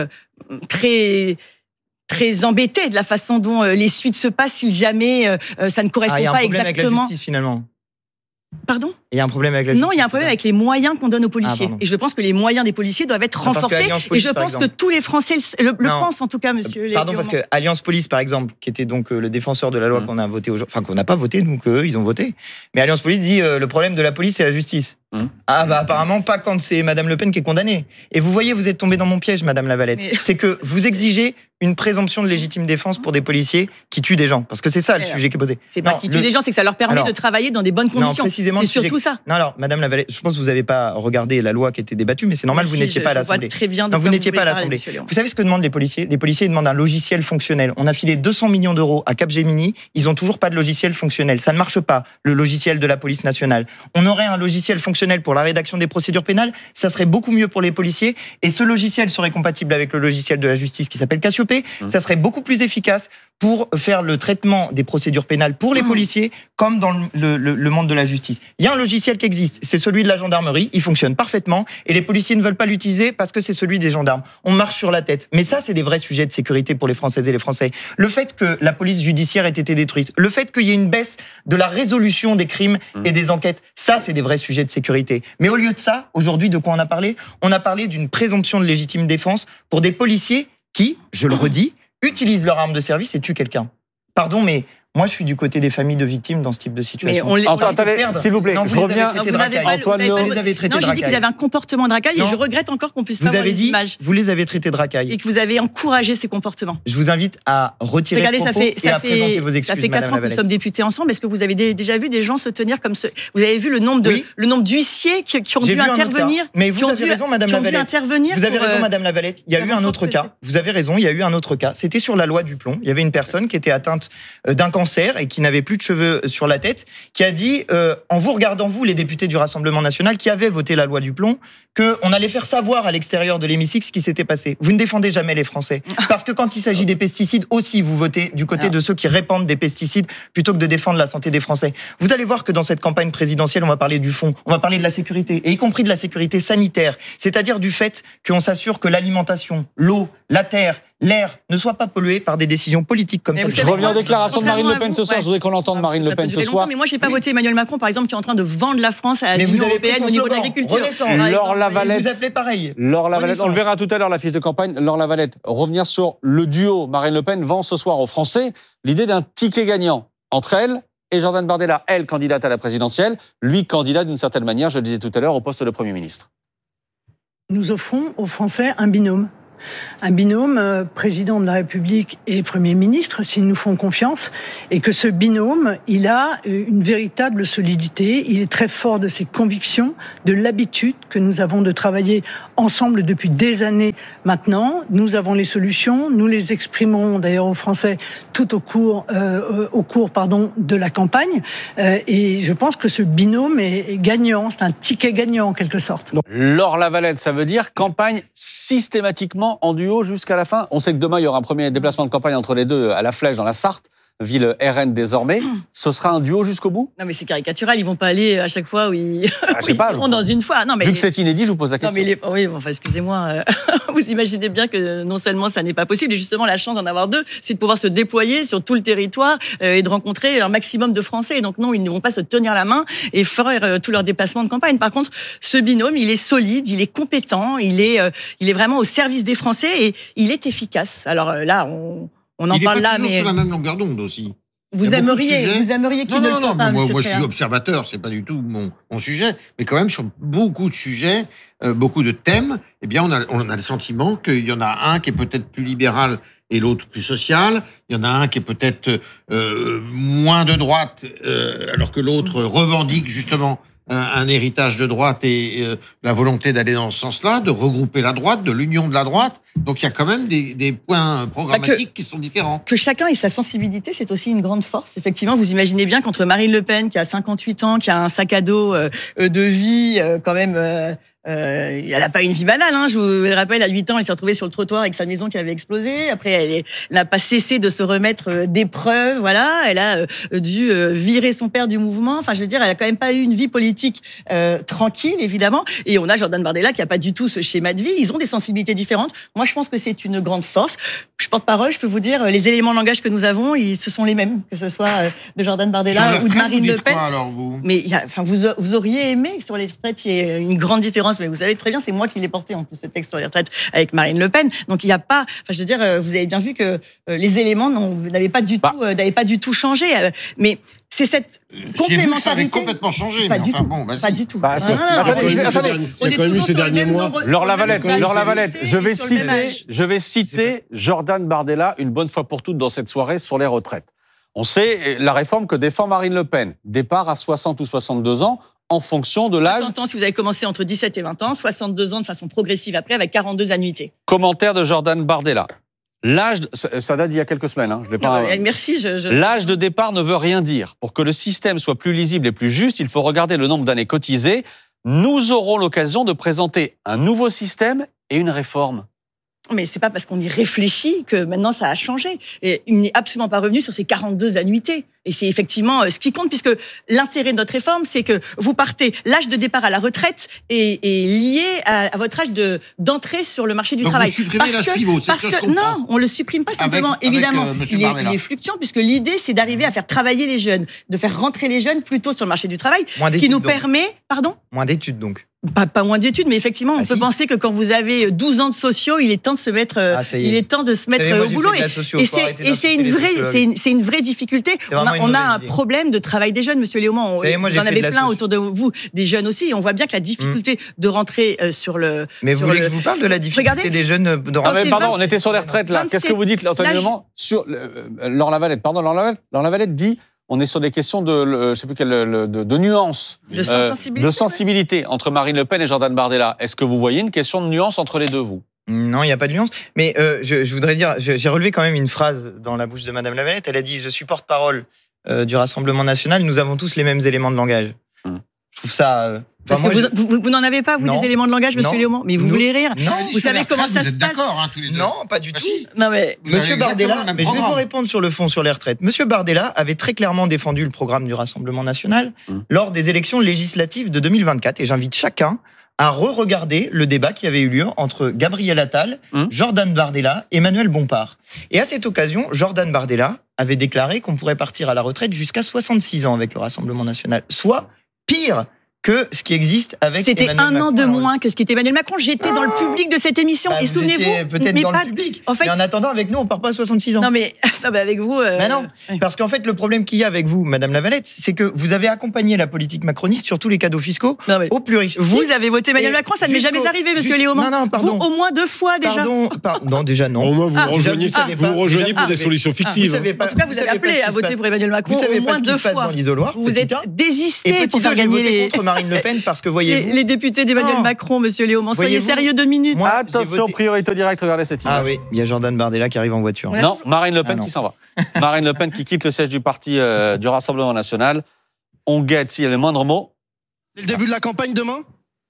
très très embêtés de la façon dont euh, les suites se passent si jamais euh, euh, ça ne correspond Ah, il y a un pas problème avec la exactement. justice finalement. Pardon? Il y a un problème avec la Non, justice. il y a un problème c'est avec les moyens qu'on donne aux policiers. Ah, pardon. et je pense que les moyens des policiers doivent être Ah, parce que renforcés. Alliance Et Police, je par pense que exemple. tous les Français le, le- le Non. pensent, en tout cas, monsieur ça Pardon, parce Léaumont. que Alliance Police, par exemple, qui était donc euh, le défenseur de la loi Mmh. qu'on a voté aujourd'hui, enfin qu'on n'a pas voté, donc eux, ils ont voté. Mais Alliance Police dit euh, le problème de la police, c'est la justice. Mmh. Ah bah apparemment pas quand c'est Madame Le Pen qui est condamnée. Et vous voyez, vous êtes tombé dans mon piège, Madame Lavalette. Mais- C'est que vous exigez une présomption de légitime défense pour des policiers qui tuent des gens, parce que c'est ça le Mais, sujet qui est posé. C'est pas Non, qui le- tuent des gens, c'est que ça leur permet Alors, de travailler dans des bonnes conditions. précisément, C'est le sujet- surtout ça. Non, alors, Madame Lavalette, je pense que vous n'avez pas regardé la loi qui était débattue, mais c'est normal, Merci, vous n'étiez je- pas à je vois l'Assemblée. très bien de Non, vous quoi n'étiez pas à voulez parler, l'Assemblée. monsieur Léaumont. Vous savez ce que demandent les policiers? Les policiers ils demandent un logiciel fonctionnel. On a filé deux cents millions d'euros à Capgemini, ils ont toujours pas de logiciel fonctionnel. Ça ne marche pas, le logiciel de la police nationale. On aurait un logiciel fonctionnel pour la rédaction des procédures pénales, ça serait beaucoup mieux pour les policiers, et ce logiciel serait compatible avec le logiciel de la justice qui s'appelle Cassiopée. Mmh. Ça serait beaucoup plus efficace pour faire le traitement des procédures pénales pour les Mmh. policiers, comme dans le, le- le monde de la justice. Il y a un logiciel qui existe, c'est celui de la gendarmerie, il fonctionne parfaitement, et les policiers ne veulent pas l'utiliser parce que c'est celui des gendarmes. On marche sur la tête. Mais ça, c'est des vrais sujets de sécurité pour les Françaises et les Français. Le fait que la police judiciaire ait été détruite, le fait qu'il y ait une baisse de la résolution des crimes et des enquêtes, ça, c'est des vrais sujets de sécurité. Mais au lieu de ça, aujourd'hui, de quoi on a parlé? On a parlé d'une présomption de légitime défense pour des policiers qui, je le redis, utilisent leur arme de service et tuent quelqu'un. Pardon, mais moi, je suis du côté des familles de victimes dans ce type de situation. Mais on les- Attends, on les attendez, perdre. s'il vous plaît, Non, vous je les avez reviens. traités Vous de n'avez racailles. pas- Antoine vous n'avez Léon. Vous les avez traités Non, de j'ai dit qu'ils racailles. avaient un comportement de racaille et Non. je regrette encore qu'on puisse pas Vous voir avez les dit, images. vous les avez traités de racailles. Et que vous avez encouragé ces comportements. Je vous invite à retirer Regardez, ce ça propos fait, et ça à présenter fait, vos excuses, ça fait quatre Madame ans que nous Lavalette. sommes députés ensemble. Est-ce que vous avez dé- déjà vu des gens se tenir comme ce... Vous avez vu le nombre de, Oui. le nombre d'huissiers qui, qui ont J'ai dû vu un autre intervenir. cas. Mais qui vous ont avez dû- raison, Madame qui ont dû Lavalette. intervenir. Vous avez pour, raison, euh, Madame Lavalette. Il y a faire eu en un sorte autre que cas. Vous avez raison, il y a eu un autre cas. C'était sur la loi du plomb. Il y avait une personne qui était atteinte euh, d'un cancer. cancer et qui n'avait plus de cheveux sur la tête, qui a dit, euh, en vous regardant, vous, les députés du Rassemblement national, qui avaient voté la loi du plomb, qu'on allait faire savoir à l'extérieur de l'hémicycle ce qui s'était passé. Vous ne défendez jamais les Français. Parce que quand il s'agit des pesticides, aussi, vous votez du côté de ceux qui répandent des pesticides plutôt que de défendre la santé des Français. Vous allez voir que dans cette campagne présidentielle, on va parler du fond, on va parler de la sécurité, et y compris de la sécurité sanitaire, c'est-à-dire du fait qu'on s'assure que l'alimentation, l'eau, la terre, l'air ne soient pas pollués par des décisions politiques comme ça. Je reviens aux déclarations de Marine Le Pen ce soir. Je voudrais qu'on entende Marine Le Pen ce soir. Mais moi, j'ai pas voté Emmanuel Macron, par exemple, qui est en train de vendre la France à l'Union européenne au niveau de l'agriculture. Laure Lavalette. Vous appelez pareil. Laure Lavalette. On le verra tout à l'heure, la fiche de campagne. Laure Lavalette, revenir sur le duo Marine Le Pen vend ce soir aux Français l'idée d'un ticket gagnant entre elle et Jordan Bardella. Elle, candidate à la présidentielle. Lui, candidat d'une certaine manière, je le disais tout à l'heure, au poste de Premier ministre. Nous offrons aux Français un binôme. Un binôme euh, président de la République et Premier ministre, s'ils nous font confiance, et que ce binôme, il a une véritable solidité, il est très fort de ses convictions, de l'habitude que nous avons de travailler ensemble depuis des années maintenant. Nous avons les solutions, nous les exprimons d'ailleurs aux Français tout au cours, euh, au cours pardon, de la campagne, euh, et je pense que ce binôme est, est gagnant, c'est un ticket gagnant en quelque sorte. Laure Lavalette, ça veut dire campagne systématiquement en duo jusqu'à la fin. On sait que demain, il y aura un premier déplacement de campagne entre les deux à la Flèche, dans la Sarthe, ville R N désormais. Ce sera un duo jusqu'au bout ? Non, mais c'est caricatural. Ils vont pas aller à chaque fois où ils, ah, où ils pas, seront dans une fois. Non, mais vu que c'est inédit, je vous pose la question. Non, mais les... Oui, enfin, excusez-moi. Vous imaginez bien que non seulement ça n'est pas possible, et justement, la chance d'en avoir deux, c'est de pouvoir se déployer sur tout le territoire et de rencontrer un maximum de Français. Et donc, non, ils ne vont pas se tenir la main et faire tous leurs déplacements de campagne. Par contre, ce binôme, il est solide, il est compétent, il est, il est vraiment au service des Français et il est efficace. Alors là, on, on en il parle est pas là, mais. sur la même longueur d'onde aussi. Vous aimeriez, vous aimeriez qu'il non, ne non, le soit non, pas, moi, monsieur moi je suis Tréhin. observateur, c'est pas du tout mon, mon sujet, mais quand même sur beaucoup de sujets, euh, beaucoup de thèmes, eh bien on a, on a le sentiment qu'il y en a un qui est peut-être plus libéral et l'autre plus social. Il y en a un qui est peut-être euh, moins de droite, euh, alors que l'autre revendique justement un, un héritage de droite et euh, la volonté d'aller dans ce sens-là, de regrouper la droite, de l'union de la droite. Donc il y a quand même des, des points programmatiques que, qui sont différents. Que chacun ait sa sensibilité, c'est aussi une grande force. Effectivement, vous imaginez bien qu'entre Marine Le Pen, qui a cinquante-huit ans, qui a un sac à dos euh, de vie euh, quand même... Euh, Euh, elle n'a pas une vie banale, hein. Je vous le rappelle, à huit ans, elle s'est retrouvée sur le trottoir avec sa maison qui avait explosé. Après, elle, est, elle n'a pas cessé de se remettre d'épreuves, voilà. Elle a euh, dû euh, virer son père du mouvement. Enfin, je veux dire, elle a quand même pas eu une vie politique euh, tranquille, évidemment. Et on a Jordan Bardella qui a pas du tout ce schéma de vie. Ils ont des sensibilités différentes. Moi, je pense que c'est une grande force. Je porte-parole, je peux vous dire, les éléments de langage que nous avons, ils, ce sont les mêmes, que ce soit de Jordan Bardella ou de Marine Le Pen. Quoi, alors, vous mais il y a, enfin, vous, vous auriez aimé que sur les retraites, il y ait une grande différence. Mais vous savez très bien, c'est moi qui l'ai porté en plus ce texte sur les retraites avec Marine Le Pen. Donc il n'y a pas, enfin je veux dire, vous avez bien vu que les éléments n'avaient pas du tout, bah. n'avaient pas du tout changé. Mais c'est cette complémentarité. Ça avait complètement changé. Pas mais du enfin, tout. Bon, bah, pas si. du tout. Bah, Ah, non, attendez, non, attendez, il y a quand même eu ces derniers mois. Laure Lavalette, Laure Lavalette, je vais citer, je vais citer Jordan Bardella une bonne fois pour toutes dans cette soirée sur les retraites. On sait la réforme que défend Marine Le Pen, départ à soixante ou soixante-deux ans en fonction de l'âge. soixante ans si vous avez commencé entre dix-sept et vingt ans, soixante-deux ans de façon progressive après avec quarante-deux annuités. Commentaire de Jordan Bardella. L'âge, de, ça date d'il y a quelques semaines, hein, je l'ai pas. Non, merci. Je, je... L'âge de départ ne veut rien dire. Pour que le système soit plus lisible et plus juste, il faut regarder le nombre d'années cotisées. Nous aurons l'occasion de présenter un nouveau système et une réforme. Mais c'est pas parce qu'on y réfléchit que maintenant ça a changé. Et il n'est absolument pas revenu sur ces quarante-deux annuités. Et c'est effectivement ce qui compte, puisque l'intérêt de notre réforme, c'est que vous partez, l'âge de départ à la retraite est, est lié à, à votre âge de, d'entrée sur le marché du Donc travail. Vous supprimez l'âge pivot, c'est parce ce que, que je comprends. non, on le supprime pas simplement. Avec, Évidemment, avec, euh, il, est, il est fluctuant, puisque l'idée, c'est d'arriver à faire travailler les jeunes, de faire rentrer les jeunes plutôt sur le marché du travail, Moins ce qui nous donc. permet... Pardon ? Moins d'études, donc. Pas, pas moins d'études, mais effectivement, on ah, peut si. penser que quand vous avez douze ans de sociaux, il est temps de se mettre, ah, il est temps de se mettre savez, moi, au boulot. Et, socio, et c'est, et c'est une vraie, c'est une, c'est une vraie difficulté. On a, on a un idée. problème de travail des jeunes, Monsieur Léaumont. On, savez, moi, vous en avez plein socio. autour de vous, des jeunes aussi. Et on voit bien que la difficulté mmh. de rentrer euh, sur le. Mais vous sur voulez le... que je vous parle de la difficulté Regardez, des jeunes de rentrer ah, mais Pardon, on était sur les retraites là. Qu'est-ce que vous dites, Antoine Léaumont, sur euh, Laure Lavalette? Pardon, Laure Lavalette. Laure Lavalette dit. On est sur des questions de, je sais plus quelle, de, de nuances, de sensibilité, euh, de sensibilité ouais. entre Marine Le Pen et Jordan Bardella. Est-ce que vous voyez une question de nuance entre les deux, vous ? Non, il n'y a pas de nuance. Mais euh, je, je voudrais dire, je, j'ai relevé quand même une phrase dans la bouche de Madame Lavalette. Elle a dit « Je suis porte-parole euh, du Rassemblement national. Nous avons tous les mêmes éléments de langage. Hum. » Je trouve ça... Euh, Parce enfin, que moi, vous, je... vous, vous n'en avez pas, vous, non. des éléments de langage, monsieur Léaumont? Mais vous nous, voulez rire? Non, vous savez comment ça se passe? D'accord, hein, tous les deux. Non, pas du bah, tout. Si. Non, mais... Monsieur Bardella, mais je vais programme. vous répondre sur le fond, sur les retraites. Monsieur Bardella avait très clairement défendu le programme du Rassemblement national mmh. lors des élections législatives de deux mille vingt-quatre. Et j'invite chacun à re-regarder le débat qui avait eu lieu entre Gabriel Attal, mmh. Jordan Bardella et Emmanuel Bompard. Et à cette occasion, Jordan Bardella avait déclaré qu'on pourrait partir à la retraite jusqu'à soixante-six ans avec le Rassemblement national. Soit pire que ce qui existe avec C'était Emmanuel un Macron. an de moins que ce qui était Emmanuel Macron. J'étais oh dans le public de cette émission. Bah, et souvenez-vous, peut-être mais dans pas... le public. En fait, mais en attendant, avec nous, on part pas à soixante-six ans. Non, mais, non, mais avec vous. Euh... Ben non, parce qu'en fait, le problème qu'il y a avec vous, Madame Lavalette, c'est que vous avez accompagné la politique macroniste sur tous les cadeaux fiscaux non, mais aux plus riches. Vous si, avez voté Emmanuel Macron, ça ne m'est jamais arrivé, Monsieur juste, Léaumont. Non, non, pardon. Vous, au moins deux fois déjà. Pardon, par, non, déjà non. Au moins, vous ah, rejoignez, ah, vous vous rejoignez pour ah, des solutions fictives. Vous pas, en tout cas, vous, vous avez appelé à voter pour Emmanuel Macron au moins deux fois. Dans l'isoloir, vous vous êtes désisté pour faire gagner les. Contre Marine Le Pen parce que voyez-vous. Les députés d'Emmanuel non. Macron, Monsieur Léaumont. Soyez sérieux deux minutes. Moi, attention, voté... priorité directe, regardez cette image. Ah oui, il y a Jordan Bardella qui arrive en voiture. Non, toujours... Marine Le Pen ah qui s'en va. Marine Le Pen qui quitte le siège du parti euh, du Rassemblement national. On guette s'il y a le moindre mot. C'est le début de la campagne demain ?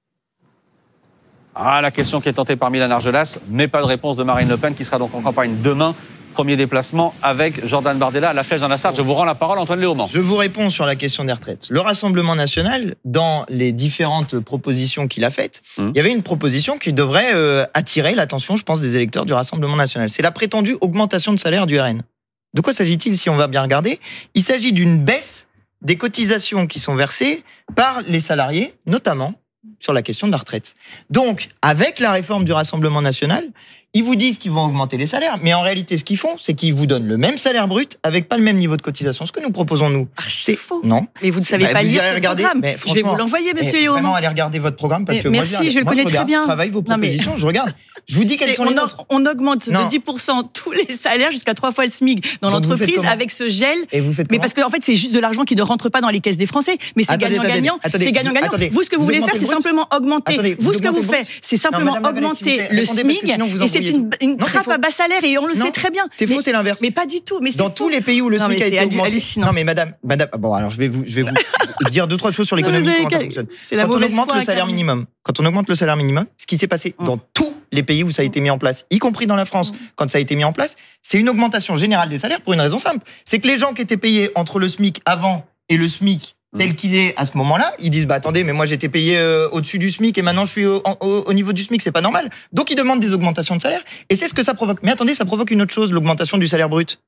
Ah, la question qui est tentée par Milan Argelas, mais pas de réponse de Marine Le Pen qui sera donc en campagne demain. Premier déplacement avec Jordan Bardella à la Flèche dans la Sarthe. Je vous rends la parole, Antoine Léaumont. Je vous réponds sur la question des retraites. Le Rassemblement national, dans les différentes propositions qu'il a faites, mmh. il y avait une proposition qui devrait euh, attirer l'attention, je pense, des électeurs du Rassemblement national. C'est la prétendue augmentation de salaire du R N. De quoi s'agit-il si on va bien regarder ? Il s'agit d'une baisse des cotisations qui sont versées par les salariés, notamment sur la question de la retraite. Donc, avec la réforme du Rassemblement national, ils vous disent qu'ils vont augmenter les salaires, mais en réalité, ce qu'ils font, c'est qu'ils vous donnent le même salaire brut avec pas le même niveau de cotisation. Ce que nous proposons, nous, ah, c'est faux. Non. Mais vous ne savez bah, pas lire ce programme. Mais je vais vous l'envoyer, monsieur Léaumont. Vraiment, allez regarder votre programme parce mais que merci, moi, je, je le moi, connais je regarde, très bien. Je travaille vos propositions, mais... je regarde. Je vous dis quelles sont on les nôtres. On augmente non. de dix pour cent tous les salaires jusqu'à trois fois le SMIC dans Donc l'entreprise avec ce gel. Et vous faites mais parce qu'en fait, c'est juste de l'argent qui ne rentre pas dans les caisses des Français. Mais c'est gagnant-gagnant. C'est gagnant-gagnant. Vous, ce que vous voulez faire, c'est simplement augmenter. Vous, ce que vous faites, c'est simplement augmenter le SMIC. Et c'est une trappe à bas salaire. Et on le non, sait très bien. C'est faux, c'est l'inverse. Mais pas du tout. Mais dans tous les pays où le SMIC a été augmenté. Hallucinant. Non, mais madame, madame, bon, alors je vais vous, je vais vous dire deux trois choses sur l'économie. Comment ça fonctionne. Quand on augmente le salaire minimum, quand on augmente le salaire minimum, ce qui s'est passé dans tous les pays où ça a été mis en place, y compris dans la France, quand ça a été mis en place, c'est une augmentation générale des salaires pour une raison simple. C'est que les gens qui étaient payés entre le SMIC avant et le SMIC tel qu'il est à ce moment-là, ils disent bah attendez, mais moi j'étais payé euh, au-dessus du SMIC et maintenant je suis au, au, au niveau du SMIC, c'est pas normal. Donc ils demandent des augmentations de salaire et c'est ce que ça provoque. Mais attendez, ça provoque une autre chose, l'augmentation du salaire brut.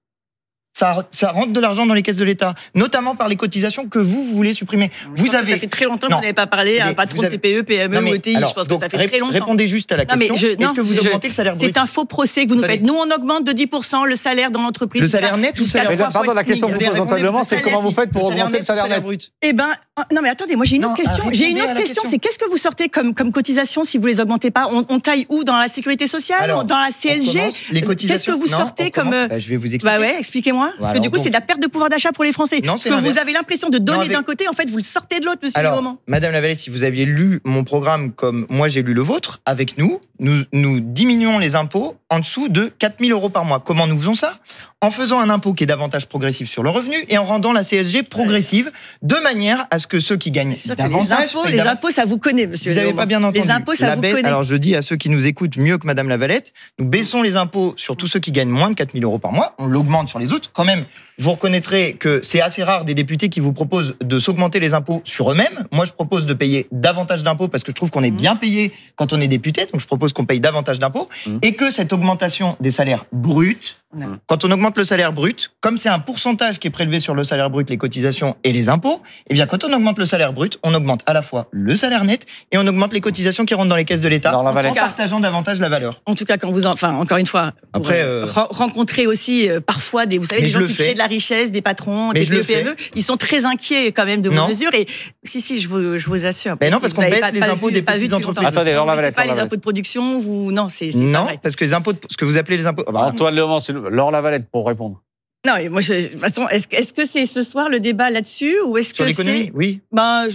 Ça, ça rentre de l'argent dans les caisses de l'État, notamment par les cotisations que vous, vous voulez supprimer. Je vous avez. Ça fait très longtemps que vous n'avez pas parlé à un patron avez... de T P E, P M E ou E T I. Alors, je pense donc, que ça fait très longtemps. Répondez juste à la question. Je, Est-ce que vous je, augmentez le salaire brut ? C'est un faux procès que vous nous faites. Nous, on augmente de dix pour cent le salaire dans l'entreprise. Le salaire net ou le salaire brut ? Pardon, la question que vous posez Antoine, c'est comment vous faites pour augmenter le salaire net brut ? Eh ben, non, mais attendez, moi j'ai une autre question. J'ai une autre question. C'est qu'est-ce que vous sortez comme comme cotisation si vous les augmentez pas ? On taille où ? Dans la sécurité sociale ? Dans la C S G ? Qu'est-ce que vous sortez comme Je vais vous expliquer. Bah ouais, expliquez-moi. Parce que du coup, c'est de la perte de pouvoir d'achat pour les Français. Non, que vous avez l'impression de donner d'un côté, en fait, vous le sortez de l'autre, monsieur Léaumont. Madame Lavalette, si vous aviez lu mon programme comme moi j'ai lu le vôtre, avec nous, nous, nous diminuons les impôts en dessous de quatre mille euros par mois. Comment nous faisons ça ? En faisant un impôt qui est davantage progressif sur le revenu et en rendant la C S G progressive de manière à ce que ceux qui gagnent davantage... Les impôts, les impôts, ça vous connaît, monsieur Vous n'avez pas bien entendu. Les impôts, ça la vous baisse, connaît. Alors je dis à ceux qui nous écoutent mieux que Madame Lavalette, nous baissons les impôts sur tous ceux qui gagnent moins de quatre mille euros par mois. On l'augmente sur les autres. Quand même, vous reconnaîtrez que c'est assez rare des députés qui vous proposent de s'augmenter les impôts sur eux-mêmes. Moi, je propose de payer davantage d'impôts parce que je trouve qu'on est bien payé quand on est député. Donc, je propose qu'on paye davantage d'impôts mmh. et que cette augmentation des salaires bruts, mmh. quand on augmente le salaire brut, comme c'est un pourcentage qui est prélevé sur le salaire brut, les cotisations et les impôts, eh bien, quand on augmente le salaire brut, on augmente à la fois le salaire net et on augmente les cotisations qui rentrent dans les caisses de l'État en partageant davantage la valeur. En tout cas, quand vous, en, enfin, encore une fois, après euh... rencontrer aussi euh, parfois des, vous savez, des gens qui fais. créent de la richesse, des patrons, mais des T P E, P M E, ils sont très inquiets quand même de vos non. mesures. Et si, si, je vous, je vous assure. Mais non, parce qu'on baisse les impôts des petites entreprises. Attendez, Laure Lavalette. C'est pas les impôts de production, vous, non, c'est non, parce que les impôts, ce que vous appelez les impôts. Antoine Léaumont, c'est Laure Lavalette pour répondre. Non, et moi, je, de toute façon, est-ce, est-ce que c'est ce soir le débat là-dessus ou est-ce sur que l'économie, c'est... oui. Ben, je...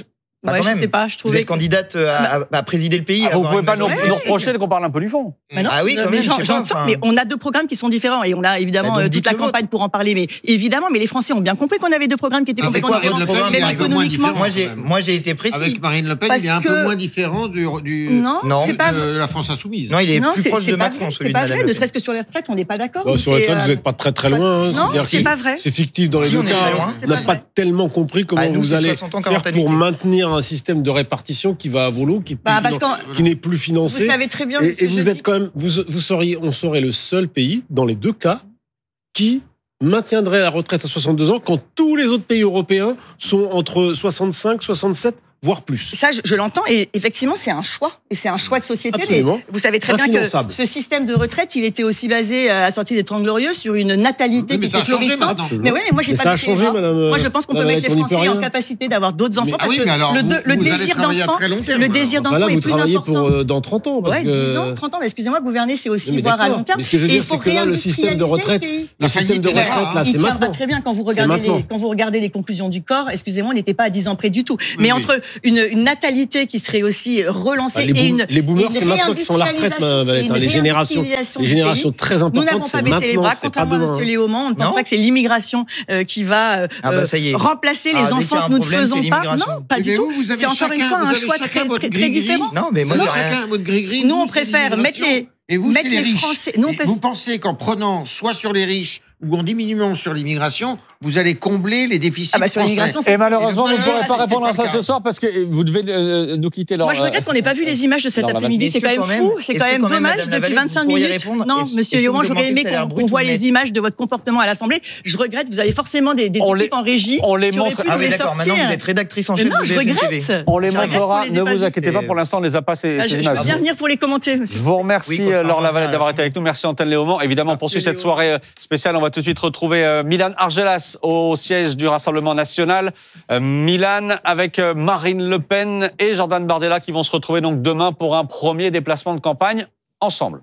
Bah, Ouais, quand je même. sais pas, je Vous trouvais êtes candidate à, à- à présider le pays. Ah, à vous avoir pouvez une pas nous, majorité. nous reprocher qu'on parle un peu du fond. Mais non, Ah oui, quand mais même, j'en- je sais pas, j'entends, enfin. mais on a deux programmes qui sont différents et on a évidemment Bah, donc euh, toute dites la le vôtre. campagne pour en parler. Mais évidemment, mais les Français ont bien compris qu'on avait deux programmes qui étaient Ah, c'est complètement quoi différents, votre programme même est un peu moins économiquement. différent. Moi, j'ai, moi, j'ai été précis. Avec Marine Le Pen, Parce il est un que- peu moins différent du, du Non, Non, c'est pas de la France insoumise. Non, il est non, plus c'est proche c'est de pas Macron, vrai, celui c'est de pas Madame vrai. Le Ne Pen. serait-ce que sur les retraites, on n'est pas d'accord. Bon, sur les C'est, retraites, euh, vous n'êtes pas très très loin. hein. Non, C'est-à-dire c'est que pas vrai. C'est fictif dans les Si, deux on est cas. très loin. On C'est n'a pas pas vrai. tellement compris comment Ah, nous, vous c'est allez soixante ans, faire quarante pour annuités. maintenir un système de répartition qui va à volo, qui, Bah, qui- parce qu'en- qui n'est plus financé. Vous savez très bien, Et, monsieur et vous Jeudi- êtes quand même, vous, vous seriez, on serait le seul pays dans les deux cas qui maintiendrait la retraite à soixante-deux ans quand tous les autres pays européens sont entre soixante-cinq, soixante-sept, voire plus. Ça, je, je l'entends, et effectivement, c'est un choix. Et c'est un choix de société. Absolument. Mais vous savez très bien que Infinançable. ce système de retraite, il était aussi basé à la sortie des Trente Glorieux sur une natalité Oui, mais qui ça était a changé florissante. maintenant. Mais oui, mais moi, j'ai Mais pas ça a baissé les changé, bras. madame. Moi, je pense qu'on peut madame mettre les Valette, on n'y peut Français en rien. capacité d'avoir d'autres enfants Mais- parce ah oui, que mais alors, le, vous- de- le vous allez désir travailler à d'enfant, très long terme, le alors. désir Enfin, d'enfant là, est vous plus travaillez important. pour euh, dans trente ans. Parce Ouais, que... dix ans, trente ans, mais excusez-moi, gouverner, c'est aussi Non, mais voir à d'accord. long terme. Mais ce que je veux Et dire, il faut c'est que là, le système de réindustrialiser retraite, le pays. le système de faillite est là, retraite, là, Il c'est tiendra maintenant. très bien quand vous C'est regardez maintenant. les, quand vous regardez les conclusions du corps. Excusez-moi, on n'était pas à dix ans près du tout. Mais oui. entre une, une natalité qui serait aussi relancée Bah, les, et boom- une les boomers, une c'est maintenant qu'ils sont à la retraite, réindustrialisation Valette, et hein. une les générations, réindustrialisation les du générations pays, très nous importantes, n'avons c'est pas baissé les maintenant, bras, c'est pas contrairement à demain. M. Léaumont. On ne pense Non pas que c'est l'immigration euh, qui va euh, Ah bah, ça y est. remplacer Ah, les dès qu'il y a enfants un que nous ne problème, faisons c'est pas. l'immigration. Non, pas Mais du vous, tout. vous avez C'est encore une chacun- fois vous un avez choix chacun très votre très très gris-gris. différent. Non, mais moi, Vous j'ai avez rien. chacun votre gris-gris. Nous, on vous, c'est préfère mettre l'immigration. les- Et vous, mettre c'est les les riches. Français- nous, on Et préfère- vous pensez qu'en prenant soit sur les riches ou en diminuant sur l'immigration, vous allez combler les déficits Ah bah, sur français. l'immigration, Et malheureusement, Et vous ne le pourrez voilà, pas c'est- répondre c'est à ça pas le ce soir parce que vous devez euh, nous quitter. Laure. Moi, je regrette qu'on n'ait pas vu les images de cet Laure Lavalette. après-midi. Est-ce C'est que quand même quand même- fou. C'est est-ce quand que même quand même, dommage Madame depuis Lavalette, vingt-cinq vous pourriez minutes. répondre Non, Est-ce- monsieur est-ce que Léaumont, vous j'aurais augmentez aimé le salaire qu'on brut qu'on ou voit net les images de votre comportement à l'Assemblée. Je regrette, vous avez forcément des, des On équipes les- en régie. on les qui auraient montre- pu Ah nous oui, les d'accord. sortir. Maintenant, vous êtes rédactrice en Mais chef non, de je B F M T V. regrette. On les Je regrette montrera. qu'on les ait Ne pas vous vus. inquiétez pas, pour l'instant, on ne les a pas ces, Ah, ces Je je images. peux bien venir pour les commenter, Je monsieur. vous remercie, Oui, contrairement Laure Lavalette, à d'avoir la été avec nous. Merci, Antenne Léaumont. Évidemment, on poursuit cette soirée euh, spéciale. On va tout de suite retrouver euh, Milan Argelas au siège du Rassemblement national. Euh, Milan avec euh, Marine Le Pen et Jordan Bardella qui vont se retrouver donc demain pour un premier déplacement de campagne ensemble.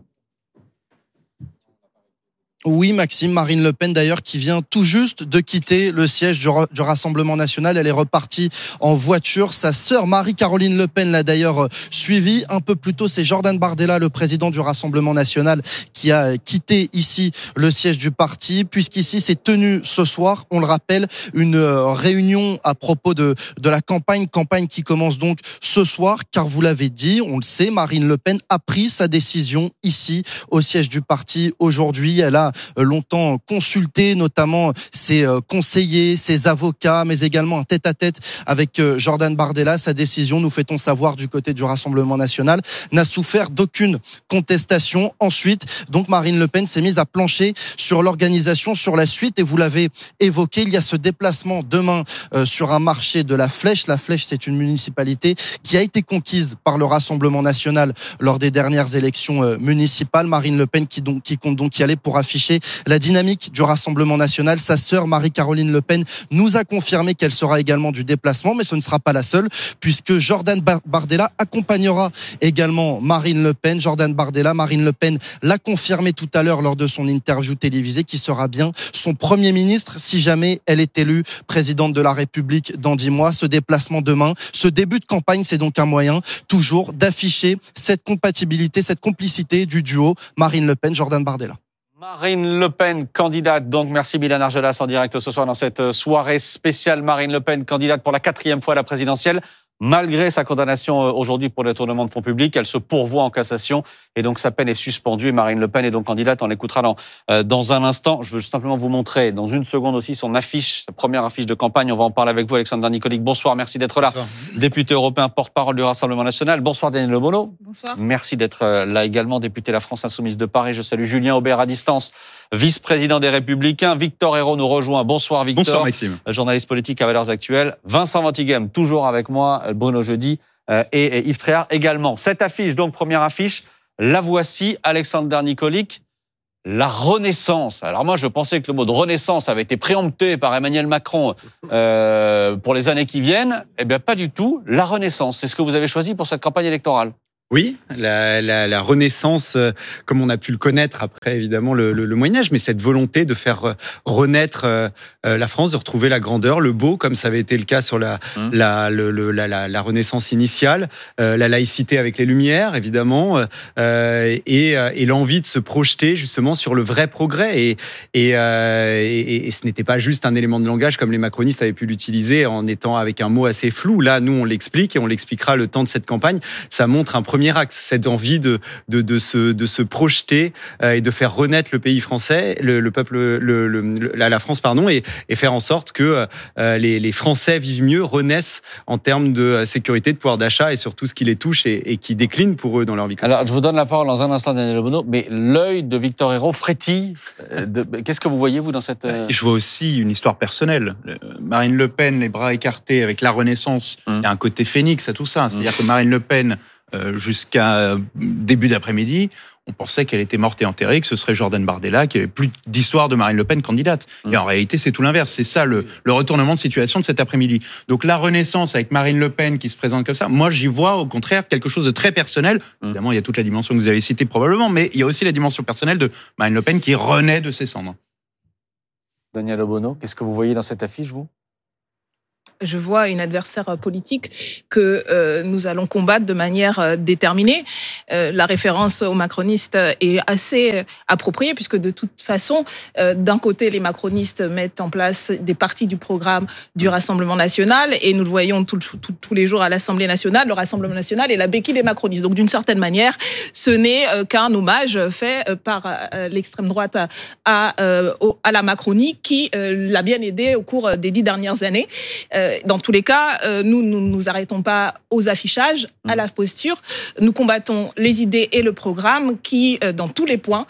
Oui, Maxime, Marine Le Pen d'ailleurs qui vient tout juste de quitter le siège du, du Rassemblement national. Elle est repartie en voiture. Sa sœur Marie-Caroline Le Pen l'a d'ailleurs suivie. Un peu plus tôt, c'est Jordan Bardella, le président du Rassemblement national, qui a quitté ici le siège du parti, puisqu'ici s'est tenue ce soir, on le rappelle, une réunion à propos de, de la campagne, campagne qui commence donc ce soir, car vous l'avez dit, on le sait, Marine Le Pen a pris sa décision ici au siège du parti aujourd'hui. Elle a longtemps consulté notamment ses conseillers, ses avocats, mais également un tête-à-tête avec Jordan Bardella. Sa décision, nous fait-on savoir du côté du Rassemblement national, n'a souffert d'aucune contestation. Ensuite, donc Marine Le Pen s'est mise à plancher sur l'organisation, sur la suite, et vous l'avez évoqué, il y a ce déplacement demain euh, sur un marché de la Flèche. La Flèche, c'est une municipalité qui a été conquise par le Rassemblement national lors des dernières élections euh, municipales. Marine Le Pen qui, donc, qui compte donc y aller pour afficher la dynamique du Rassemblement national. Sa sœur Marie-Caroline Le Pen nous a confirmé qu'elle sera également du déplacement, mais ce ne sera pas la seule, puisque Jordan Bardella accompagnera également Marine Le Pen. Jordan Bardella, Marine Le Pen l'a confirmé tout à l'heure lors de son interview télévisée, qui sera bien son Premier ministre si jamais elle est élue présidente de la République dans dix mois. Ce déplacement demain, ce début de campagne, c'est donc un moyen toujours d'afficher cette compatibilité, cette complicité du duo Marine Le Pen, Jordan Bardella. Marine Le Pen, candidate. Donc, merci Milan Argelas en direct ce soir dans cette soirée spéciale. Marine Le Pen, candidate pour la quatrième fois à la présidentielle. Malgré sa condamnation aujourd'hui pour détournement de fonds publics, elle se pourvoit en cassation et donc sa peine est suspendue. Et Marine Le Pen est donc candidate. On l'écoutera dans, euh, dans un instant. Je veux simplement vous montrer dans une seconde aussi son affiche, sa première affiche de campagne. On va en parler avec vous, Alexandre Nicolic. Bonsoir, merci d'être là. Bonsoir. Député européen, porte-parole du Rassemblement national. Bonsoir Daniel Obono. Bonsoir. Merci d'être là également, député La France Insoumise de Paris. Je salue Julien Aubert à distance, vice-président des Républicains. Victor Hérault nous rejoint. Bonsoir Victor. Bonsoir Maxime. Journaliste politique à Valeurs Actuelles. Vincent Ventighem, toujours avec moi. Bruno Jeudi euh, et, et Yves Tréhard également. Cette affiche, donc première affiche, la voici, Alexander Nicolic, la Renaissance. Alors moi, je pensais que le mot de Renaissance avait été préempté par Emmanuel Macron euh, pour les années qui viennent. Eh bien, pas du tout. La Renaissance, c'est ce que vous avez choisi pour cette campagne électorale. Oui, la, la, la Renaissance, euh, comme on a pu le connaître après évidemment le, le, le Moyen-Âge, mais cette volonté de faire euh, renaître euh, la France, de retrouver la grandeur, le beau, comme ça avait été le cas sur la, mmh. la, le, le, la, la, la Renaissance initiale, euh, la laïcité avec les Lumières évidemment, euh, et, et l'envie de se projeter justement sur le vrai progrès. Et, et, euh, et, et ce n'était pas juste un élément de langage comme les macronistes avaient pu l'utiliser en étant avec un mot assez flou. Là, nous, on l'explique et on l'expliquera le temps de cette campagne. Ça montre un premier axe, cette envie de, de, de, se, de se projeter euh, et de faire renaître le pays français, le, le peuple, le, le, la, la France, pardon, et, et faire en sorte que euh, les, les Français vivent mieux, renaissent en termes de sécurité, de pouvoir d'achat et sur tout ce qui les touche et, et qui décline pour eux dans leur vie. Alors, je vous donne la parole dans un instant, Daniel Obono, mais l'œil de Victor Ayrault frétille. De... Qu'est-ce que vous voyez, vous, dans cette... Je vois aussi une histoire personnelle. Marine Le Pen, les bras écartés avec la Renaissance, hum. il y a un côté phénix à tout ça. C'est-à-dire hum. que Marine Le Pen, Euh, jusqu'à début d'après-midi, on pensait qu'elle était morte et enterrée, que ce serait Jordan Bardella, qu'il n'y avait plus d'histoire de Marine Le Pen candidate. Mmh. Et en réalité, c'est tout l'inverse. C'est ça le, le retournement de situation de cet après-midi. Donc la Renaissance avec Marine Le Pen qui se présente comme ça, moi j'y vois au contraire quelque chose de très personnel. Mmh. Évidemment, il y a toute la dimension que vous avez citée probablement, mais il y a aussi la dimension personnelle de Marine Le Pen qui renaît de ses cendres. Daniel Obono, qu'est-ce que vous voyez dans cette affiche, vous ? Je vois une adversaire politique que euh, nous allons combattre de manière euh, déterminée. Euh, la référence aux macronistes est assez appropriée puisque de toute façon, euh, d'un côté, les macronistes mettent en place des parties du programme du Rassemblement national et nous le voyons tout, tout, tous les jours à l'Assemblée nationale. Le Rassemblement national est la béquille des macronistes. Donc d'une certaine manière, ce n'est euh, qu'un hommage fait euh, par euh, l'extrême droite à, à, euh, à la Macronie qui euh, l'a bien aidé au cours des dix dernières années. Euh, Dans tous les cas, nous ne nous arrêtons pas aux affichages, à la posture. Nous combattons les idées et le programme qui, dans tous les points,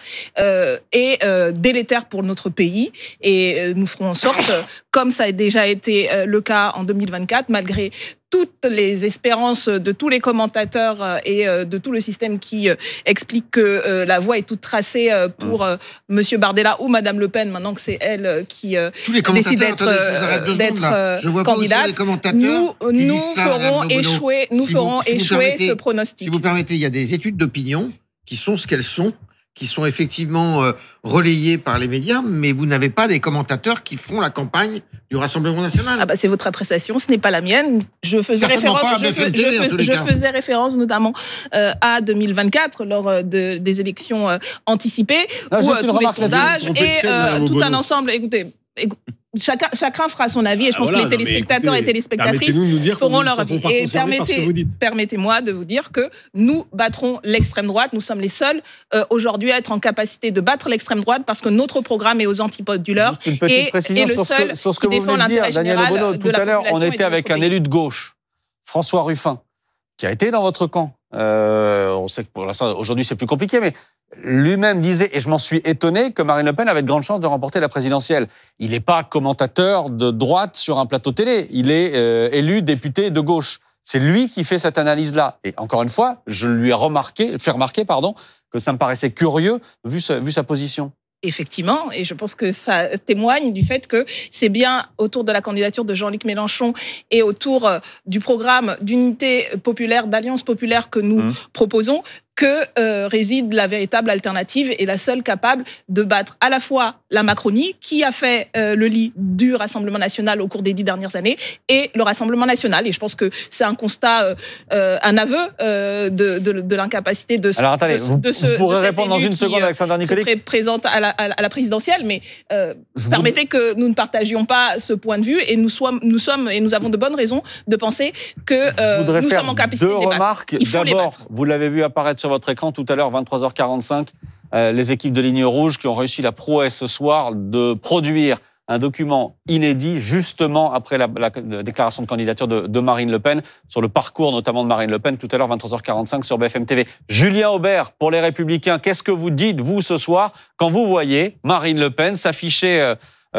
est délétère pour notre pays. Et nous ferons en sorte, comme ça a déjà été le cas en deux mille vingt-quatre, malgré toutes les espérances de tous les commentateurs et de tout le système qui explique que la voie est toute tracée pour mmh. Monsieur Bardella ou Madame Le Pen, maintenant que c'est elle qui décide d'être, attendez, d'être candidate. Nous, nous ça, ferons échouer, nous si ferons vous, si échouer ce pronostic. Si vous permettez, il y a des études d'opinion qui sont ce qu'elles sont, qui sont effectivement euh, relayées par les médias, mais vous n'avez pas des commentateurs qui font la campagne du Rassemblement national. Ah bah c'est votre appréciation, ce n'est pas la mienne. Je faisais référence, je, fais, je, fais, je faisais référence notamment euh, à deux mille vingt-quatre lors de, des élections euh, anticipées, non, où euh, tous les sondages et euh, tout un ensemble. Écoutez. écoutez Chacun, chacun fera son avis et je ah pense voilà, que les téléspectateurs écoutez, et téléspectatrices feront leur avis. Et permettez, permettez-moi de vous dire que nous battrons l'extrême droite. Nous sommes les seuls euh, aujourd'hui à être en capacité de battre l'extrême droite parce que notre programme est aux antipodes du leur et est le seul que, sur ce que qui défend l'intérêt général Daniel Obono, de la population. Tout à l'heure, on était avec un pays. élu de gauche, François Ruffin, qui a été dans votre camp. Euh, on sait que pour l'instant, aujourd'hui, c'est plus compliqué, mais lui-même disait, et je m'en suis étonné, que Marine Le Pen avait de grandes chances de remporter la présidentielle. Il n'est pas commentateur de droite sur un plateau télé. Il est euh, élu député de gauche. C'est lui qui fait cette analyse-là. Et encore une fois, je lui ai remarqué, fait remarquer pardon, que ça me paraissait curieux vu, ce, vu sa position. Effectivement, et je pense que ça témoigne du fait que c'est bien autour de la candidature de Jean-Luc Mélenchon et autour du programme d'unité populaire, d'alliance populaire que nous mmh. proposons que euh, réside la véritable alternative et la seule capable de battre à la fois la Macronie, qui a fait euh, le lit du Rassemblement national au cours des dix dernières années, et le Rassemblement national. Et je pense que c'est un constat, euh, un aveu euh, de, de, de l'incapacité de, Alors, attendez, de, vous, de ce... Vous pourrez répondre dans une seconde, Alexandre Nicolic. Se présente à la, à la présidentielle, mais euh, permettez vous... que nous ne partagions pas ce point de vue, et nous, sois, nous sommes, et nous avons de bonnes raisons de penser que euh, nous sommes en capacité de débattre. Deux remarques. D'abord, vous l'avez vu apparaître sur votre écran tout à l'heure, vingt-trois heures quarante-cinq, euh, les équipes de Ligne Rouge qui ont réussi la prouesse ce soir de produire un document inédit justement après la, la, la déclaration de candidature de, de Marine Le Pen, sur le parcours notamment de Marine Le Pen, tout à l'heure, vingt-trois heures quarante-cinq sur B F M T V. Julien Aubert, pour les Républicains, qu'est-ce que vous dites, vous, ce soir, quand vous voyez Marine Le Pen s'afficher euh,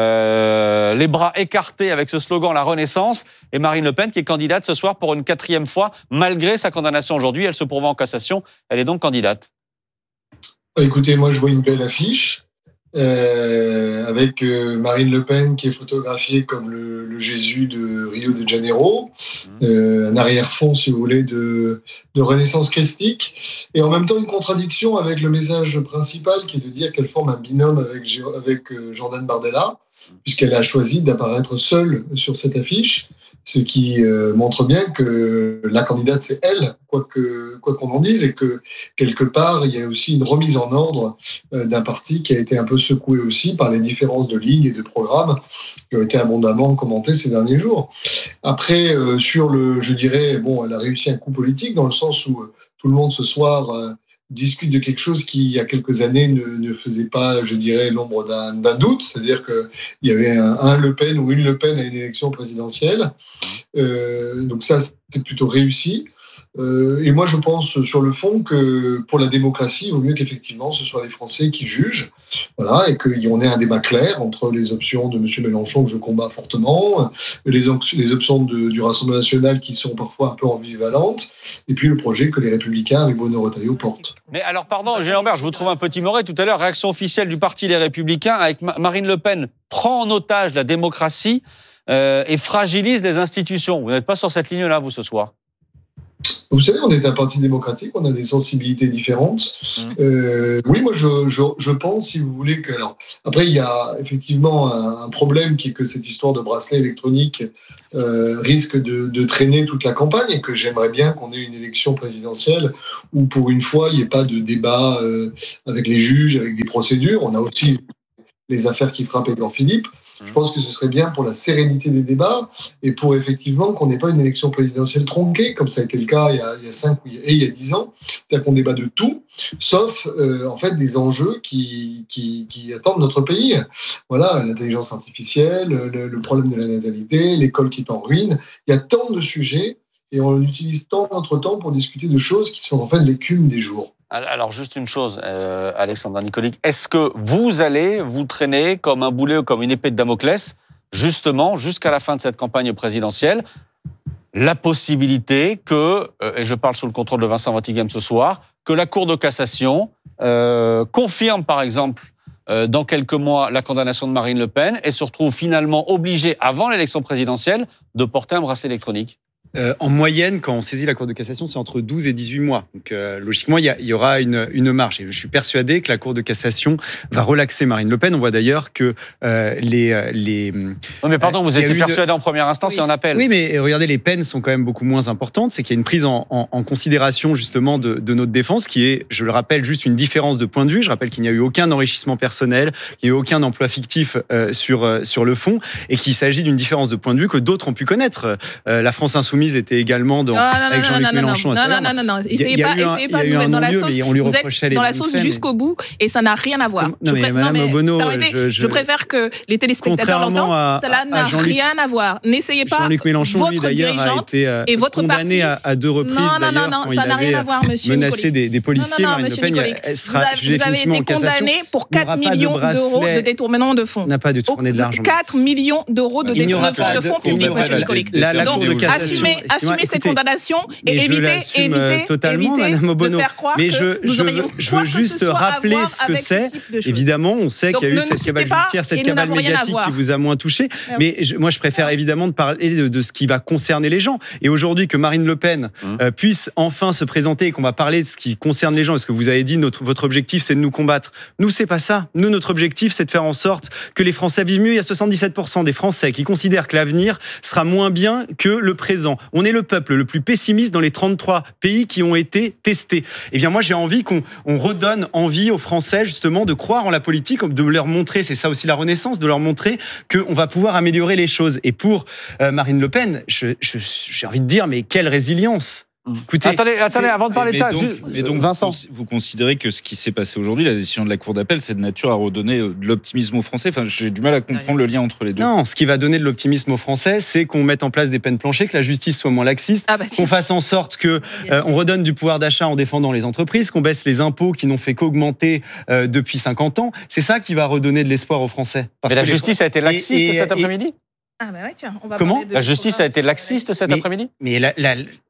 euh, les bras écartés avec ce slogan « La Renaissance » et Marine Le Pen qui est candidate ce soir pour une quatrième fois, malgré sa condamnation aujourd'hui, elle se pourvoit en cassation, elle est donc candidate. Écoutez, moi je vois une belle affiche. euh, avec euh, Marine Le Pen qui est photographiée comme le, le Jésus de Rio de Janeiro, euh, un arrière-fond, si vous voulez, de, de renaissance christique, et en même temps une contradiction avec le message principal qui est de dire qu'elle forme un binôme avec, avec euh, Jordan Bardella, puisqu'elle a choisi d'apparaître seule sur cette affiche, ce qui euh, montre bien que la candidate, c'est elle, quoi que, quoi qu'on en dise, et que quelque part, il y a aussi une remise en ordre euh, d'un parti qui a été un peu secoué aussi par les différences de lignes et de programmes qui ont été abondamment commentées ces derniers jours. Après, euh, sur le, je dirais, bon, elle a réussi un coup politique dans le sens où euh, tout le monde ce soir euh, discute de quelque chose qui, il y a quelques années, ne, ne faisait pas, je dirais, l'ombre d'un, d'un doute. C'est-à-dire qu'il y avait un, un Le Pen ou une Le Pen à une élection présidentielle. Euh, donc ça, c'est plutôt réussi. Euh, et moi, je pense sur le fond que pour la démocratie, il vaut mieux qu'effectivement ce soit les Français qui jugent, voilà, et qu'on ait un débat clair entre les options de M. Mélenchon, que je combats fortement, les, les options de, du Rassemblement national qui sont parfois un peu ambivalentes, et puis le projet que les Républicains avec Bruno Retailleau portent. Mais alors, pardon, Gilles Lambert, je vous trouve un peu timoré. Tout à l'heure, réaction officielle du parti Les Républicains avec Marine Le Pen prend en otage la démocratie euh, et fragilise les institutions. Vous n'êtes pas sur cette ligne-là, vous, ce soir? Vous savez, on est un parti démocratique, on a des sensibilités différentes. Mmh. Euh, oui, moi, je, je, je pense, si vous voulez, que... Alors, après, il y a effectivement un, un problème qui est que cette histoire de bracelet électronique euh, risque de, de traîner toute la campagne et que j'aimerais bien qu'on ait une élection présidentielle où, pour une fois, il n'y ait pas de débat euh, avec les juges, avec des procédures. On a aussi les affaires qui frappent Édouard Philippe. Je pense que ce serait bien pour la sérénité des débats et pour effectivement qu'on n'ait pas une élection présidentielle tronquée, comme ça a été le cas il y a, il y a cinq et il y a dix ans. C'est-à-dire qu'on débat de tout, sauf euh, en fait des enjeux qui, qui, qui attendent notre pays. Voilà, l'intelligence artificielle, le, le problème de la natalité, l'école qui est en ruine. Il y a tant de sujets et on utilise tant notre temps pour discuter de choses qui sont en fait l'écume des jours. Alors, juste une chose, euh, Alexandra Nicolic, est-ce que vous allez vous traîner comme un boulet ou comme une épée de Damoclès, justement, jusqu'à la fin de cette campagne présidentielle, la possibilité que, euh, et je parle sous le contrôle de Vincent Vatigam ce soir, que la Cour de cassation euh, confirme, par exemple, euh, dans quelques mois, la condamnation de Marine Le Pen et se retrouve finalement obligée, avant l'élection présidentielle, de porter un bracelet électronique? Euh, en moyenne, quand on saisit la Cour de cassation, c'est entre douze et dix-huit mois. Donc, euh, logiquement, il y, y aura une, une marge. Et je suis persuadé que la Cour de cassation va relaxer Marine Le Pen. On voit d'ailleurs que euh, les, les... Non, mais pardon, vous étiez persuadé en première instance oui. et en appel. Oui, mais regardez, les peines sont quand même beaucoup moins importantes. C'est qu'il y a une prise en, en, en considération, justement, de, de notre défense, qui est, je le rappelle, juste une différence de point de vue. Je rappelle qu'il n'y a eu aucun enrichissement personnel, qu'il n'y a eu aucun emploi fictif euh, sur, euh, sur le fond, et qu'il s'agit d'une différence de point de vue que d'autres ont pu connaître. Euh, la France Insoumise était également dans, non, non, avec Jean-Luc non, Mélenchon. Non, non, non, non, non, essayez pas, essayez pas de nous mettre dans la sauce. Vous êtes dans la sauce jusqu'au bout et ça n'a rien à voir. Non, mais Madame Obono, je, je préfère que les téléspectateurs l'entendent. Cela n'a rien à voir. N'essayez pas. Jean-Luc Mélenchon, lui, d'ailleurs, a été et votre condamné à, à deux reprises. Non, non, non, non, ça n'a rien à voir, monsieur. Menacé des, des policiers. Marine Le Pen sera jugée définitivement en cassation. Vous avez été condamné pour quatre millions d'euros de détournement de fonds. On n'a pas détourné de l'argent. quatre millions d'euros de détournement de fonds publics, monsieur Nicolic. Donc, assumez cette condamnation et évitez, évitez, totalement, évitez Madame Obono. de faire croire mais que je, nous je, aurions je veux juste rappeler ce que c'est. Ce évidemment, on sait qu'il y a eu cette cabale judiciaire, cette cabale médiatique qui vous a moins touché. Mais je, moi, je préfère évidemment de parler de, de ce qui va concerner les gens. Et aujourd'hui, que Marine Le Pen mmh. euh, puisse enfin se présenter et qu'on va parler de ce qui concerne les gens, parce que vous avez dit notre, votre objectif, c'est de nous combattre. Nous, c'est pas ça. Nous, notre objectif, c'est de faire en sorte que les Français vivent mieux. Il y a soixante-dix-sept pour cent des Français qui considèrent que l'avenir sera moins bien que le présent. On est le peuple le plus pessimiste dans les trente-trois pays qui ont été testés. Eh bien, moi, j'ai envie qu'on on redonne envie aux Français, justement, de croire en la politique, de leur montrer, c'est ça aussi la Renaissance, de leur montrer qu'on va pouvoir améliorer les choses. Et pour euh, Marine Le Pen, je, je, j'ai envie de dire, mais quelle résilience! Écoutez, attendez, attendez avant de parler mais de ça, donc, juste, mais donc Vincent. Vous, vous considérez que ce qui s'est passé aujourd'hui, la décision de la Cour d'appel, c'est de nature à redonner de l'optimisme aux Français. Enfin, j'ai du mal à comprendre le lien entre les deux. Non, ce qui va donner de l'optimisme aux Français, c'est qu'on mette en place des peines planchées, que la justice soit moins laxiste, ah bah, qu'on fasse en sorte que euh, on redonne du pouvoir d'achat en défendant les entreprises, qu'on baisse les impôts qui n'ont fait qu'augmenter euh, depuis cinquante ans. C'est ça qui va redonner de l'espoir aux Français. Parce Mais la justice a été laxiste et, et, cet après-midi. Ah bah ouais, tiens, on va Comment de La justice a été laxiste cet mais, après-midi Mais la, la,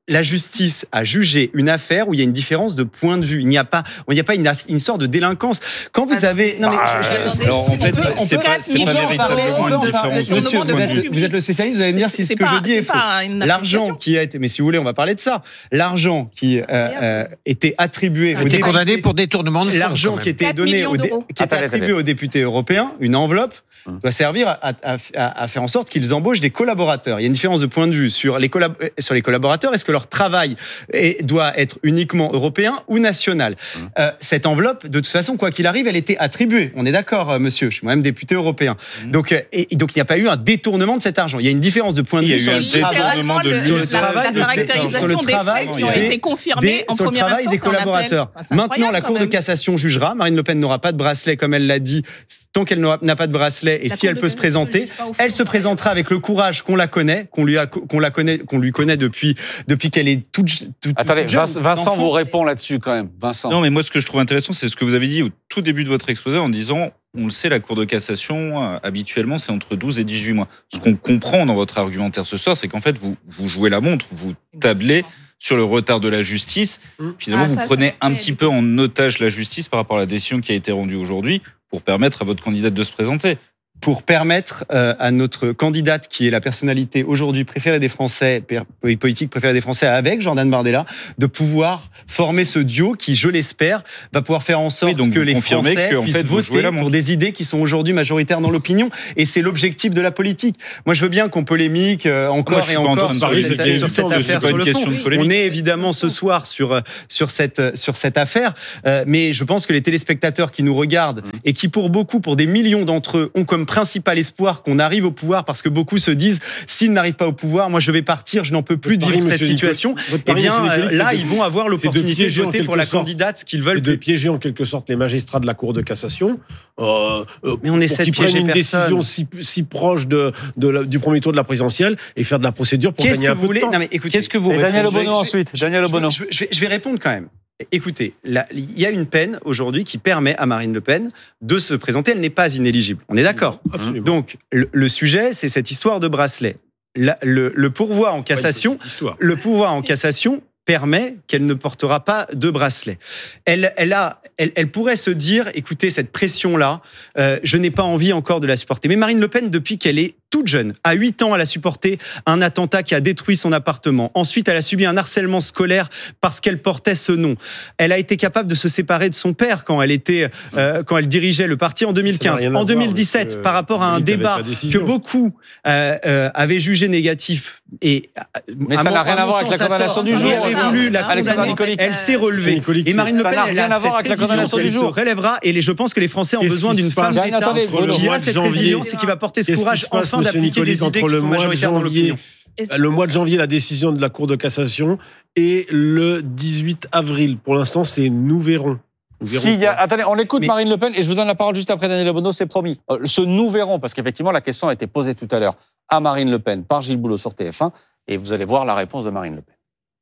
la justice a jugé une affaire où il y a une différence de point de vue. Il n'y a pas, il n'y a pas une, une histoire de délinquance. Quand vous avez, non mais, bah, je, je, alors en fait, c'est pas, c'est pas véritablement une différence. Monsieur, vous êtes, vous êtes le spécialiste, vous allez me dire si ce que pas, je dis est, est faux. L'argent qui a été, mais si vous voulez, on va parler de ça. L'argent qui euh, euh, était attribué, était condamné pour détournement de fonds. L'argent qui était donné, au dé, qui était attribué aux députés européens, une enveloppe, doit servir à, à, à, à faire en sorte qu'ils embauchent des collaborateurs. Il y a une différence de point de vue sur les, collab- sur les collaborateurs. Est-ce que leur travail est, doit être uniquement européen ou national ? mmh. euh, Cette enveloppe, de toute façon, quoi qu'il arrive, elle était attribuée. On est d'accord, monsieur. Je suis moi-même député européen. Mmh. Donc, et, et donc, il n'y a pas eu un détournement de cet argent. Il y a une différence de point de vue. Il y a eu un détournement de sur le travail de sur le travail qui ont été confirmés en première instance des collaborateurs. Maintenant, la Cour de cassation jugera. Marine Le Pen n'aura pas de bracelet, comme elle l'a dit, tant qu'elle n'a pas de bracelet. Et si elle peut se présenter, elle se présentera avec le courage qu'on la connaît, qu'on lui a, qu'on la connaît, qu'on lui connaît depuis depuis qu'elle est toute. toute Attendez, toute jeune, Vincent vous répond là-dessus quand même. Vincent. Non, mais moi, ce que je trouve intéressant, c'est ce que vous avez dit au tout début de votre exposé en disant, on le sait, la Cour de cassation, euh, habituellement, c'est entre douze et dix-huit mois. Ce qu'on comprend dans votre argumentaire ce soir, c'est qu'en fait, vous, vous jouez la montre, vous tablez sur le retard de la justice. Finalement, ah, ça, vous prenez ça, un petit peu en otage la justice par rapport à la décision qui a été rendue aujourd'hui pour permettre à votre candidate de se présenter. Pour permettre euh, à notre candidate, qui est la personnalité aujourd'hui préférée des Français, politique préférée des Français, avec Jordan Bardella, de pouvoir former ce duo qui, je l'espère, va pouvoir faire en sorte oui, donc que les Français que, puissent fait, voter pour des idées qui sont aujourd'hui majoritaires dans l'opinion. Et c'est l'objectif de la politique. Moi, je veux bien qu'on polémique euh, encore Moi, et encore sur cette, cette, sur cette affaire sur le fond. On est évidemment ce soir sur, sur, cette, sur cette affaire, euh, mais je pense que les téléspectateurs qui nous regardent mmh. et qui, pour beaucoup, pour des millions d'entre eux, ont comme principal espoir qu'on arrive au pouvoir, parce que beaucoup se disent, s'ils n'arrivent pas au pouvoir, moi je vais partir, je n'en peux plus de vivre cette situation. Eh bien, là, ils vont avoir l'opportunité de voter pour la candidate qu'ils veulent. De piéger en quelque sorte les magistrats de la Cour de cassation. Euh, Mais on essaie de piéger une décision si, si proche de, de la, du premier tour de la présidentielle et faire de la procédure pour gagner un peu de temps. Non, mais écoutez, qu'est-ce que vous Daniel Obono ensuite. Daniel Obono. Je, je, je vais répondre quand même. Écoutez, il y a une peine aujourd'hui qui permet à Marine Le Pen de se présenter. Elle n'est pas inéligible. On est d'accord ? Absolument. Donc, le, le sujet, c'est cette histoire de bracelet. La, le, le pourvoi en cassation, le pourvoi en cassation permet qu'elle ne portera pas de bracelet. Elle, elle, a, elle, elle pourrait se dire, écoutez, cette pression-là, euh, je n'ai pas envie encore de la supporter. Mais Marine Le Pen, depuis qu'elle est toute jeune, à huit ans, elle a supporté un attentat qui a détruit son appartement. Ensuite, elle a subi un harcèlement scolaire parce qu'elle portait ce nom. Elle a été capable de se séparer de son père quand elle était, euh, quand elle dirigeait le parti en deux mille quinze. En deux mille dix-sept, par rapport à un débat que beaucoup euh, euh, avaient jugé négatif. Et, Mais ça n'a rien à voir avec la condamnation du jour. Voulu la condamner, elle s'est relevée. Et Marine Le Pen, elle a cette résilience, elle se relèvera. Et je pense que les Français ont besoin d'une femme d'État qui a cette résilience et qui va porter ce courage enfin d'appliquer des idées qui sont majoritaires dans l'opinion. Le mois de janvier, la décision de la Cour de cassation, et le dix-huit avril. Pour l'instant, c'est nous verrons. Nous verrons si y a, attendez, on écoute Mais... Marine Le Pen et je vous donne la parole juste après Daniel Obono, c'est promis. Ce nous verrons, parce qu'effectivement, la question a été posée tout à l'heure à Marine Le Pen par Gilles Boulot sur T F un, et vous allez voir la réponse de Marine Le Pen.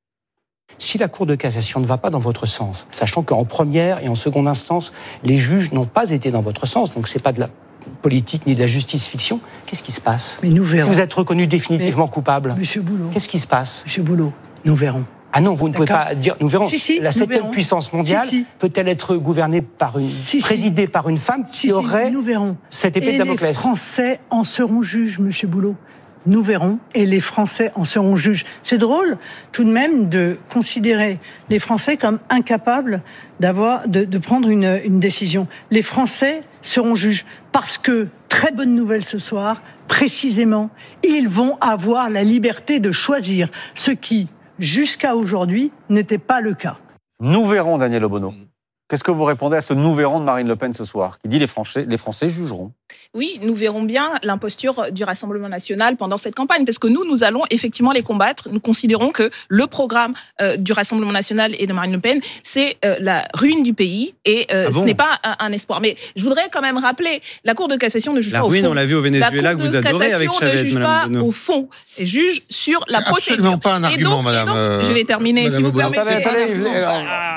Si la Cour de cassation ne va pas dans votre sens, sachant qu'en première et en seconde instance, les juges n'ont pas été dans votre sens, donc c'est pas de la politique ni de la justice fiction, qu'est-ce qui se passe ? Mais nous verrons. Si vous êtes reconnu définitivement Mais, coupable, Monsieur Boulot, qu'est-ce qui se passe ? Monsieur Boulot, nous verrons. Ah non, vous ne D'accord. pouvez pas dire. Nous verrons. Si, si, la septième puissance mondiale si, si. peut-elle être gouvernée par une, si, présidée si. par une femme qui si, aurait si, nous verrons. cette épée et de Damoclès ? Les Français en seront juges, Monsieur Boulot. Nous verrons, et les Français en seront juges. C'est drôle, tout de même, de considérer les Français comme incapables d'avoir, de, de prendre une, une décision. Les Français seront juges parce que, très bonne nouvelle ce soir, précisément, ils vont avoir la liberté de choisir, ce qui, jusqu'à aujourd'hui, n'était pas le cas. Nous verrons, Daniel Obono. Qu'est-ce que vous répondez à ce nous verrons de Marine Le Pen ce soir, qui dit les Français, les Français jugeront? Oui, nous verrons bien l'imposture du Rassemblement national pendant cette campagne, parce que nous, nous allons effectivement les combattre. Nous considérons que le programme euh, du Rassemblement national et de Marine Le Pen, c'est euh, la ruine du pays, et euh, ah bon ce n'est pas un, un espoir. Mais je voudrais quand même rappeler, la Cour de cassation ne juge la pas ruine, au fond. On l'a vu au Venezuela, que vous adorez avec Chavez, ne juge pas Madame au fond, et juge sur la procédure. C'est absolument pas un argument, donc, Madame. Donc, je vais terminer, Madame si vous Obono. permettez. Attendez, attendez,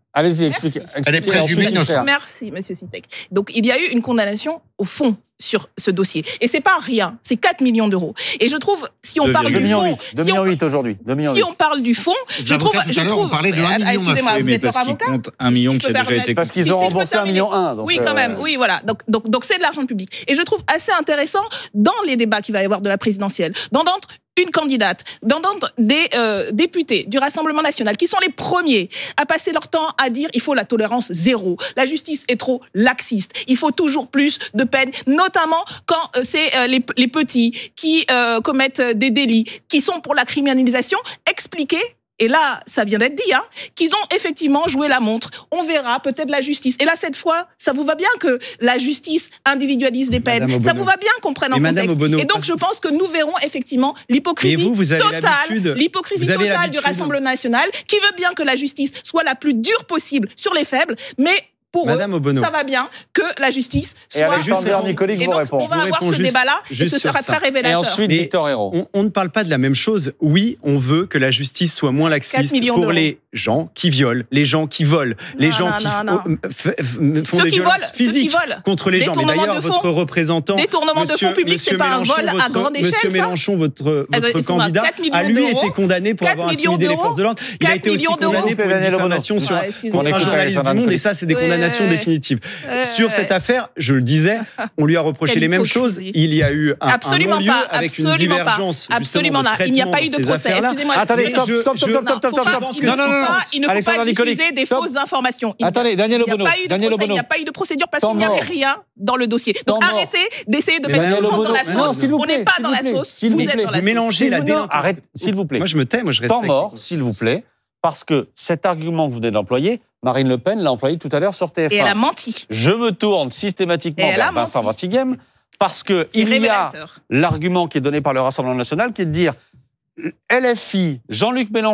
Allez-y, expliquez. Elle est présumée innocente. Merci, monsieur Sitek. Donc, il y a eu une condamnation au fond sur ce dossier. Et c'est pas rien, c'est quatre millions d'euros. Et je trouve, si on deux, parle deux du fond... deux millions huit aujourd'hui. Si on parle du fond, je trouve... Tout je à l'heure, trouve on parlait de un million. Excusez-moi, Oui, vous mais êtes leur parce qu'il avocat compte un million Si je qui a peux déjà permettre- été Parce qu'ils Si, ont si, je peux remboursé un terminer. million un. Donc oui, euh, quand même, oui, voilà. Donc, donc, donc c'est de l'argent public. Et je trouve assez intéressant, dans les débats qu'il va y avoir de la présidentielle, d'entendre une candidate, d'entendre des euh, députés du Rassemblement national, qui sont les premiers à passer leur temps à dire il faut la tolérance zéro, la justice est trop laxiste, il faut toujours plus de peine, notamment quand euh, c'est euh, les, les petits qui euh, commettent des délits, qui sont pour la criminalisation, expliquer. Et là, ça vient d'être dit, hein, qu'ils ont effectivement joué la montre. On verra peut-être la justice. Et là, cette fois, ça vous va bien que la justice individualise les peines. Madame Ça Obono. vous va bien qu'on prenne en Mais Madame contexte. Obono, Et donc, je pense que nous verrons effectivement l'hypocrisie Mais vous, vous avez totale, l'habitude- l'hypocrisie vous avez totale du l'habitude- Rassemblement national, qui veut bien que la justice soit la plus dure possible sur les faibles, mais pour Madame eux, Obono. ça va bien que la justice Et soit... Alexandre Nicolic Et vous donc, répond. on va Je vous avoir réponds ce juste- débat-là, et juste ce sur sera ça. très révélateur. Et ensuite, Mais Victor Hérault. On, on ne parle pas de la même chose. Oui, on veut que la justice soit moins quatre laxiste millions pour d'euros. les gens qui violent, les gens qui volent, les Non, gens non, qui non, f- non. f- f- font Ceux des qui violences volent, ceux qui physiques volent. contre les gens. Mais Détournement d'ailleurs, de fonds. votre représentant, Détournement de monsieur, fonds publics, monsieur c'est pas un Mélenchon, vol à votre, grande échelle, Monsieur ça Mélenchon, votre, Eh ben, votre excuse-moi, candidat, quatre millions a lui d'euros. été condamné pour quatre avoir millions intimidé les d'euros. forces de l'ordre. Il a quatre été aussi millions d'euros. condamné pour une Daniel Obono. diffamation sur, Ouais, excusez-moi. contre un On écoute journaliste du Alexandre Monde. Et ça, c'est des Ouais, condamnations ouais. définitives. Ouais, Sur ouais. cette affaire, je le disais, on lui a reproché Quelle les mêmes choses. hypocrisie. Il y a eu un, un Absolument non-lieu pas, avec une absolument pas. divergence Absolument justement de pas. Il n'y a pas traitement eu de ces procès. affaires-là. Excusez-moi. Attendez, mais- stop, je- stop, stop, je- stop, Non, stop, stop, faut pas- stop. pense il que ne Non, faut non, non, pas- il ne faut Alexandre pas Nicolic, diffuser des stop. fausses informations. Il- Attendez, Daniel Il n'y a Obono. pas eu de Daniel procès, il Obono. n'y a pas eu de procédure parce Temps qu'il n'y avait mort. rien dans le dossier. Donc Temps mort. arrêtez d'essayer de Mais mettre Daniel tout le monde dans la Obono, non, sauce. s'il vous On plaît, n'est pas s'il dans vous la plaît, sauce, s'il vous vous êtes plaît. dans la Vous sauce. mélangez S'il la vous- non, délinquance. arrête, s'il vous plaît. Moi, je me tais, moi, je respecte. Temps mort, s'il vous plaît, parce que cet argument que vous venez d'employer, Marine Le Pen l'a employé tout à l'heure sur T F un. Et elle a menti. Je me tourne systématiquement Et elle vers a Vincent menti. Vantighem parce que C'est il y a révélateur. l'argument qui est donné par le Rassemblement national qui est de dire L F I, Jean-Luc Mélenchon